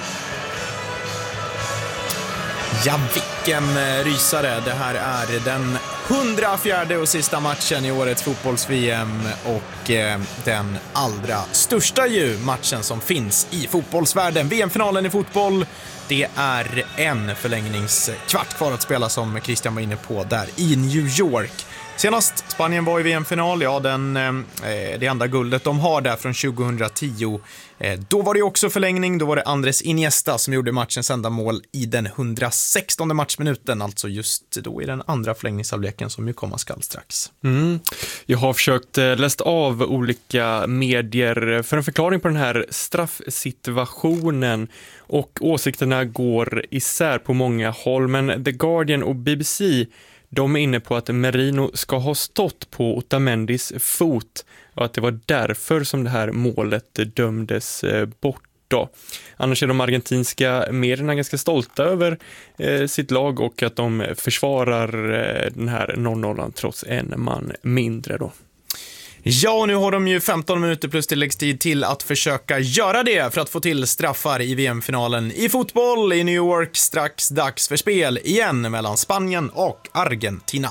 Ja, vilken rysare. Det här är den hundrafjärde och sista matchen i årets fotbolls-V M och eh, den allra största ju matchen som finns i fotbollsvärlden. V M-finalen i fotboll, det är en förlängningskvart kvar att spela som Christian var inne på där i New York. Senast Spanien var i V M-final, ja den, eh, det enda guldet de har där från tjugohundratio. Eh, då var det också förlängning, då var det Andres Iniesta som gjorde matchens enda mål i den hundrasextonde matchminuten, alltså just då i den andra förlängningshalvleken som ju komma skall strax. Mm. Jag har försökt eh, läst av olika medier för en förklaring på den här straffsituationen och åsikterna går isär på många håll, men The Guardian och B B C de är inne på att Merino ska ha stått på Otamendis fot och att det var därför som det här målet dömdes bort då. Annars är de argentinska medierna ganska stolta över eh, sitt lag och att de försvarar eh, den här noll noll trots en man mindre då. Ja, och nu har de ju femton minuter plus tilläggstid till att försöka göra det för att få till straffar i V M-finalen i fotboll i New York. Strax dags för spel igen mellan Spanien och Argentina.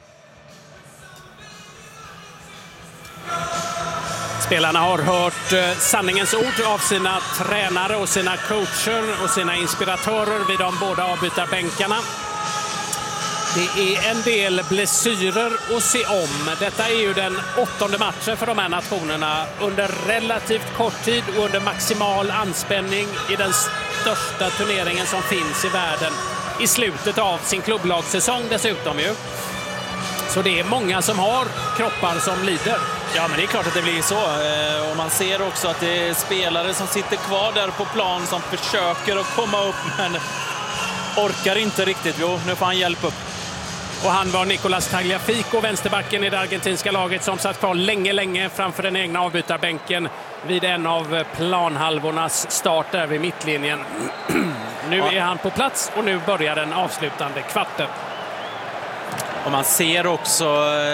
Spelarna har hört sanningens ord av sina tränare och sina coacher och sina inspiratörer vid de båda avbytarbänkarna. Det är en del blessyrer att se om. Detta är ju den åttonde matchen för de här nationerna under relativt kort tid och under maximal anspänning i den största turneringen som finns i världen. I slutet av sin klubblagssäsong dessutom ju. Så det är många som har kroppar som lider. Ja, men det är klart att det blir så. Och man ser också att det är spelare som sitter kvar där på plan som försöker att komma upp men orkar inte riktigt. Jo, nu får han hjälp upp. Och han var Nicolas Tagliafico, vänsterbacken i det argentinska laget som satt kvar länge, länge framför den egna avbytarbänken vid en av planhalvornas start där vid mittlinjen. Nu är han på plats och nu börjar den avslutande kvarten. Och man ser också,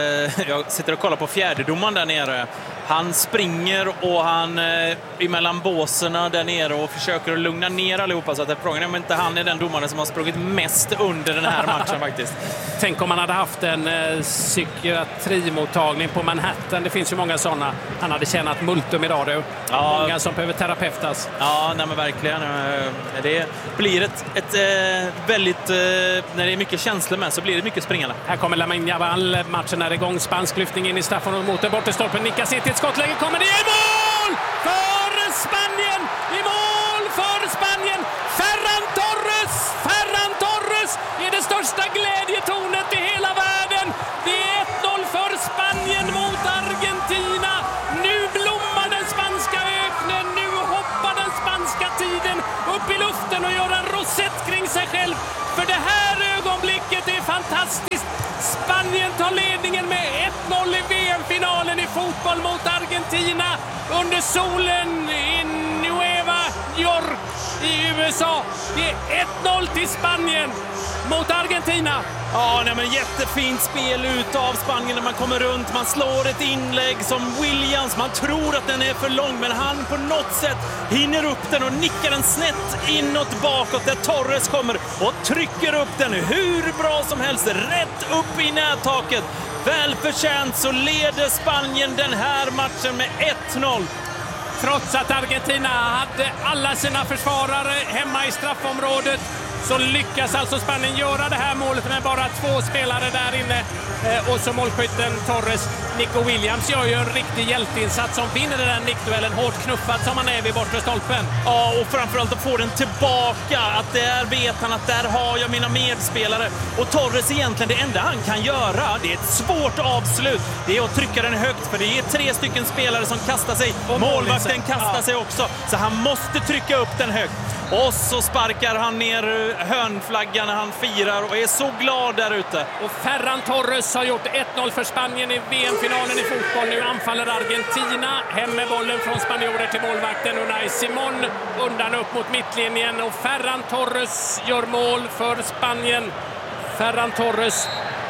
jag sitter och kollar på fjärdedomaren där nere. Han springer och han är emellan båserna där nere och försöker att lugna ner allihopa så att det är men inte han är den domaren som har sprungit mest under den här matchen faktiskt. Tänk om man hade haft en eh, psykiatrimottagning på Manhattan. Det finns ju många sådana. Han hade tjänat multum idag då. Ja. Många som behöver terapeutas. Ja, nej men verkligen. Det blir ett, ett äh, väldigt, äh, när det är mycket känslor med så blir det mycket springande. Här kommer Lamine Yamal. Matchen är igång. Spansk lyftning in i straffområdet mot den bortre stolpen. Nickas in till ett skottläge. Kommer det i mål för Spanien! I mål för Spanien! Ferran Torres! Ferran Torres är det största glädjetornet i hela världen. Det är ett noll för Spanien mot Argentina. Nu blommar den spanska öknen. Nu hoppar den spanska tiden upp i luften och gör en rosett kring sig själv. För det här ögonblicket är fantastiskt. Spanien tar ledningen med ett noll i V M-finalen i fotboll mot Argentina under solen i Nueva York i U S A. Det är ett noll till Spanien mot Argentina. Ja, nej, men jättefint spel ut av Spanien när man kommer runt. Man slår ett inlägg som Williams. Man tror att den är för lång, men han på något sätt hinner upp den och nickar den snett inåt bakåt där Torres kommer och trycker upp den hur bra som helst. Rätt upp i nättaket. Välförtjänt så leder Spanien den här matchen med ett noll. Trots att Argentina hade alla sina försvarare hemma i straffområdet så lyckas alltså Spanien göra det här målet med bara två spelare där inne. Eh, och så målskytten Torres. Nico Williams gör ju en riktig hjälteinsats som vinner den här nickduellen. Hårt knuffad som han är vid bortre stolpen. Ja, och framförallt att få den tillbaka. Att där vet han att där har jag mina medspelare. Och Torres egentligen det enda han kan göra, det är ett svårt avslut. Det är att trycka den högt för det är tre stycken spelare som kastar sig. Och målvakten kastar ja. sig också. Så han måste trycka upp den högt. Och så sparkar han ner hörnflaggan när han firar och är så glad där ute. Och Ferran Torres har gjort ett noll för Spanien i V M-finalen i fotboll. Nu anfaller Argentina. Hem med bollen från spanjorer till målvakten Unai Simon. Undan upp mot mittlinjen och Ferran Torres gör mål för Spanien. Ferran Torres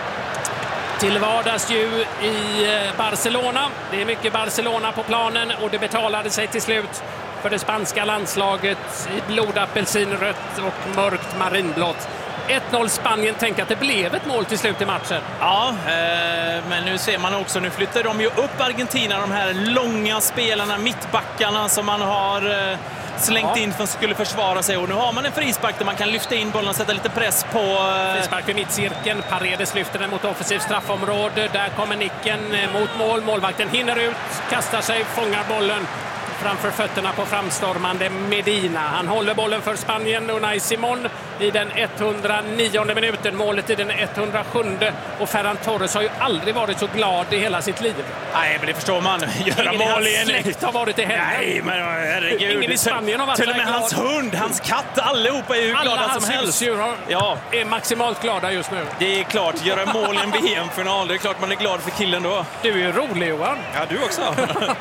till vardags ju i Barcelona. Det är mycket Barcelona på planen och det betalade sig till slut för det spanska landslaget i blodapelsinrött och mörkt marinblått. ett noll Spanien. Tänk att det blev ett mål till slut i matchen. Ja, eh, men nu ser man också, nu flyttar de ju upp Argentina, de här långa spelarna, mittbackarna som man har eh, slängt ja. in för att skulle försvara sig. Och nu har man en frispark där man kan lyfta in bollen och sätta lite press på... Eh... Frispark i mittcirkeln. Paredes lyfter den mot offensivt straffområde. Där kommer nicken mot mål. Målvakten hinner ut, kastar sig, fångar bollen framför fötterna på framstormande Medina. Han håller bollen för Spanien, Unai Simon, i den etthundranionde minuten. Målet i den etthundrasjunde. Och Ferran Torres har ju aldrig varit så glad i hela sitt liv. Nej, men det förstår man. Göra Ingen mål i hans släkt har varit i henne. Nej, men herregud. Ingen i Spanien har varit till och med glad. Hans hund, hans katt, allihopa är ju Alla glada som helst. Har, ja. är maximalt glada just nu. Det är klart, göra mål i en V M-final. Det är klart man är glad för killen då. Du är ju rolig, Johan. Ja, du också.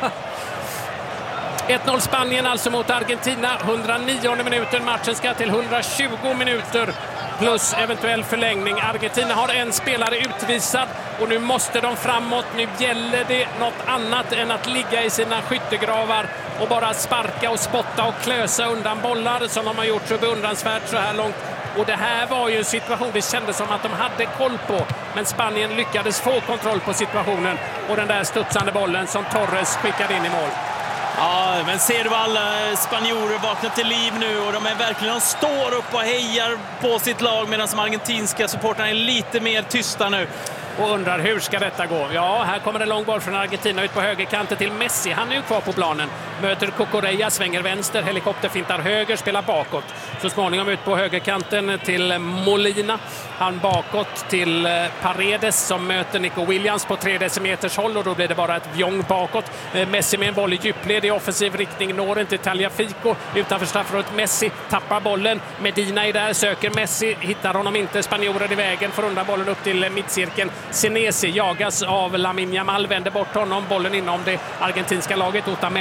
ett noll Spanien alltså mot Argentina. etthundranionde minuten. Matchen ska till etthundratjugo minuter plus eventuell förlängning. Argentina har en spelare utvisad och nu måste de framåt. Nu gäller det något annat än att ligga i sina skyttegravar och bara sparka och spotta och klösa undan bollar som de har gjort så beundransvärt så här långt. Och det här var ju en situation det kändes som att de hade koll på. Men Spanien lyckades få kontroll på situationen och den där studsande bollen som Torres skickade in i mål. Ja, men ser du alla spanjorer vakna till liv nu och de är verkligen, de står upp och hejar på sitt lag medan de argentinska supportrarna är lite mer tysta nu. Och undrar hur ska detta gå? Ja, här kommer en lång boll från Argentina ut på högerkanten till Messi. Han är ju kvar på planen. Möter Cucurella, svänger vänster, helikopterfintar höger, spelar bakåt. Så småningom ut på högerkanten till Molina. Han bakåt till Paredes som möter Nico Williams på tre decimeters håll och då blir det bara ett vjong bakåt. Messi med en boll i djupled i offensiv riktning, når inte Tagliafico utanför straffområdet. Messi tappar bollen. Medina är där, söker Messi, hittar honom inte. Spanjorer i vägen, får undan bollen upp till mittcirkeln. Senesi jagas av Lamine Yamal, vänder bort honom, bollen inom det argentinska laget. Otamendi, de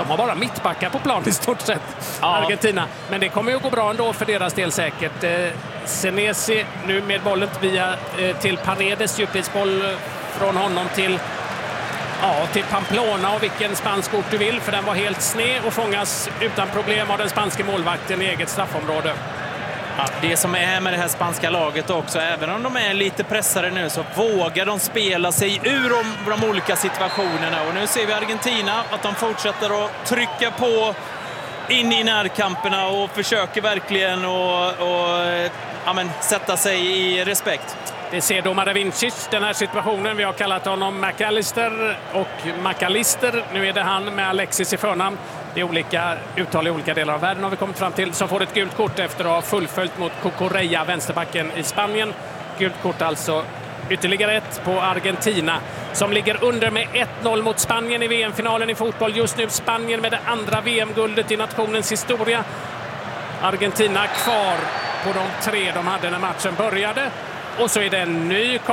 De har bara mittbackar på plan i stort sett, ja. Argentina. Men det kommer ju gå bra ändå för deras del säkert. Eh, Senesi nu med bollen via eh, till Paredes, djupledsboll från honom till Ja, till Pamplona och vilken spansk ort du vill, för den var helt sned och fångas utan problem av den spanska målvakten i eget straffområde. Ja, det som är med det här spanska laget också, även om de är lite pressade nu, så vågar de spela sig ur de, de olika situationerna. Och nu ser vi Argentina, att de fortsätter att trycka på in i närkamperna och försöker verkligen att och, ja, men, sätta sig i respekt. Det ser domare Vincic, den här situationen. Vi har kallat honom McAllister och McAllister. Nu är det han med Alexis i förnamn. Det är olika uttal i olika delar av världen har vi kommit fram till. Som får ett gult kort efter att ha fullföljt mot Cucurella, vänsterbacken i Spanien. Gult kort alltså, ytterligare ett på Argentina som ligger under med ett noll mot Spanien i V M-finalen i fotboll. Just nu Spanien med det andra V M-guldet i nationens historia. Argentina kvar på de tre de hade när matchen började. Och så är det en ny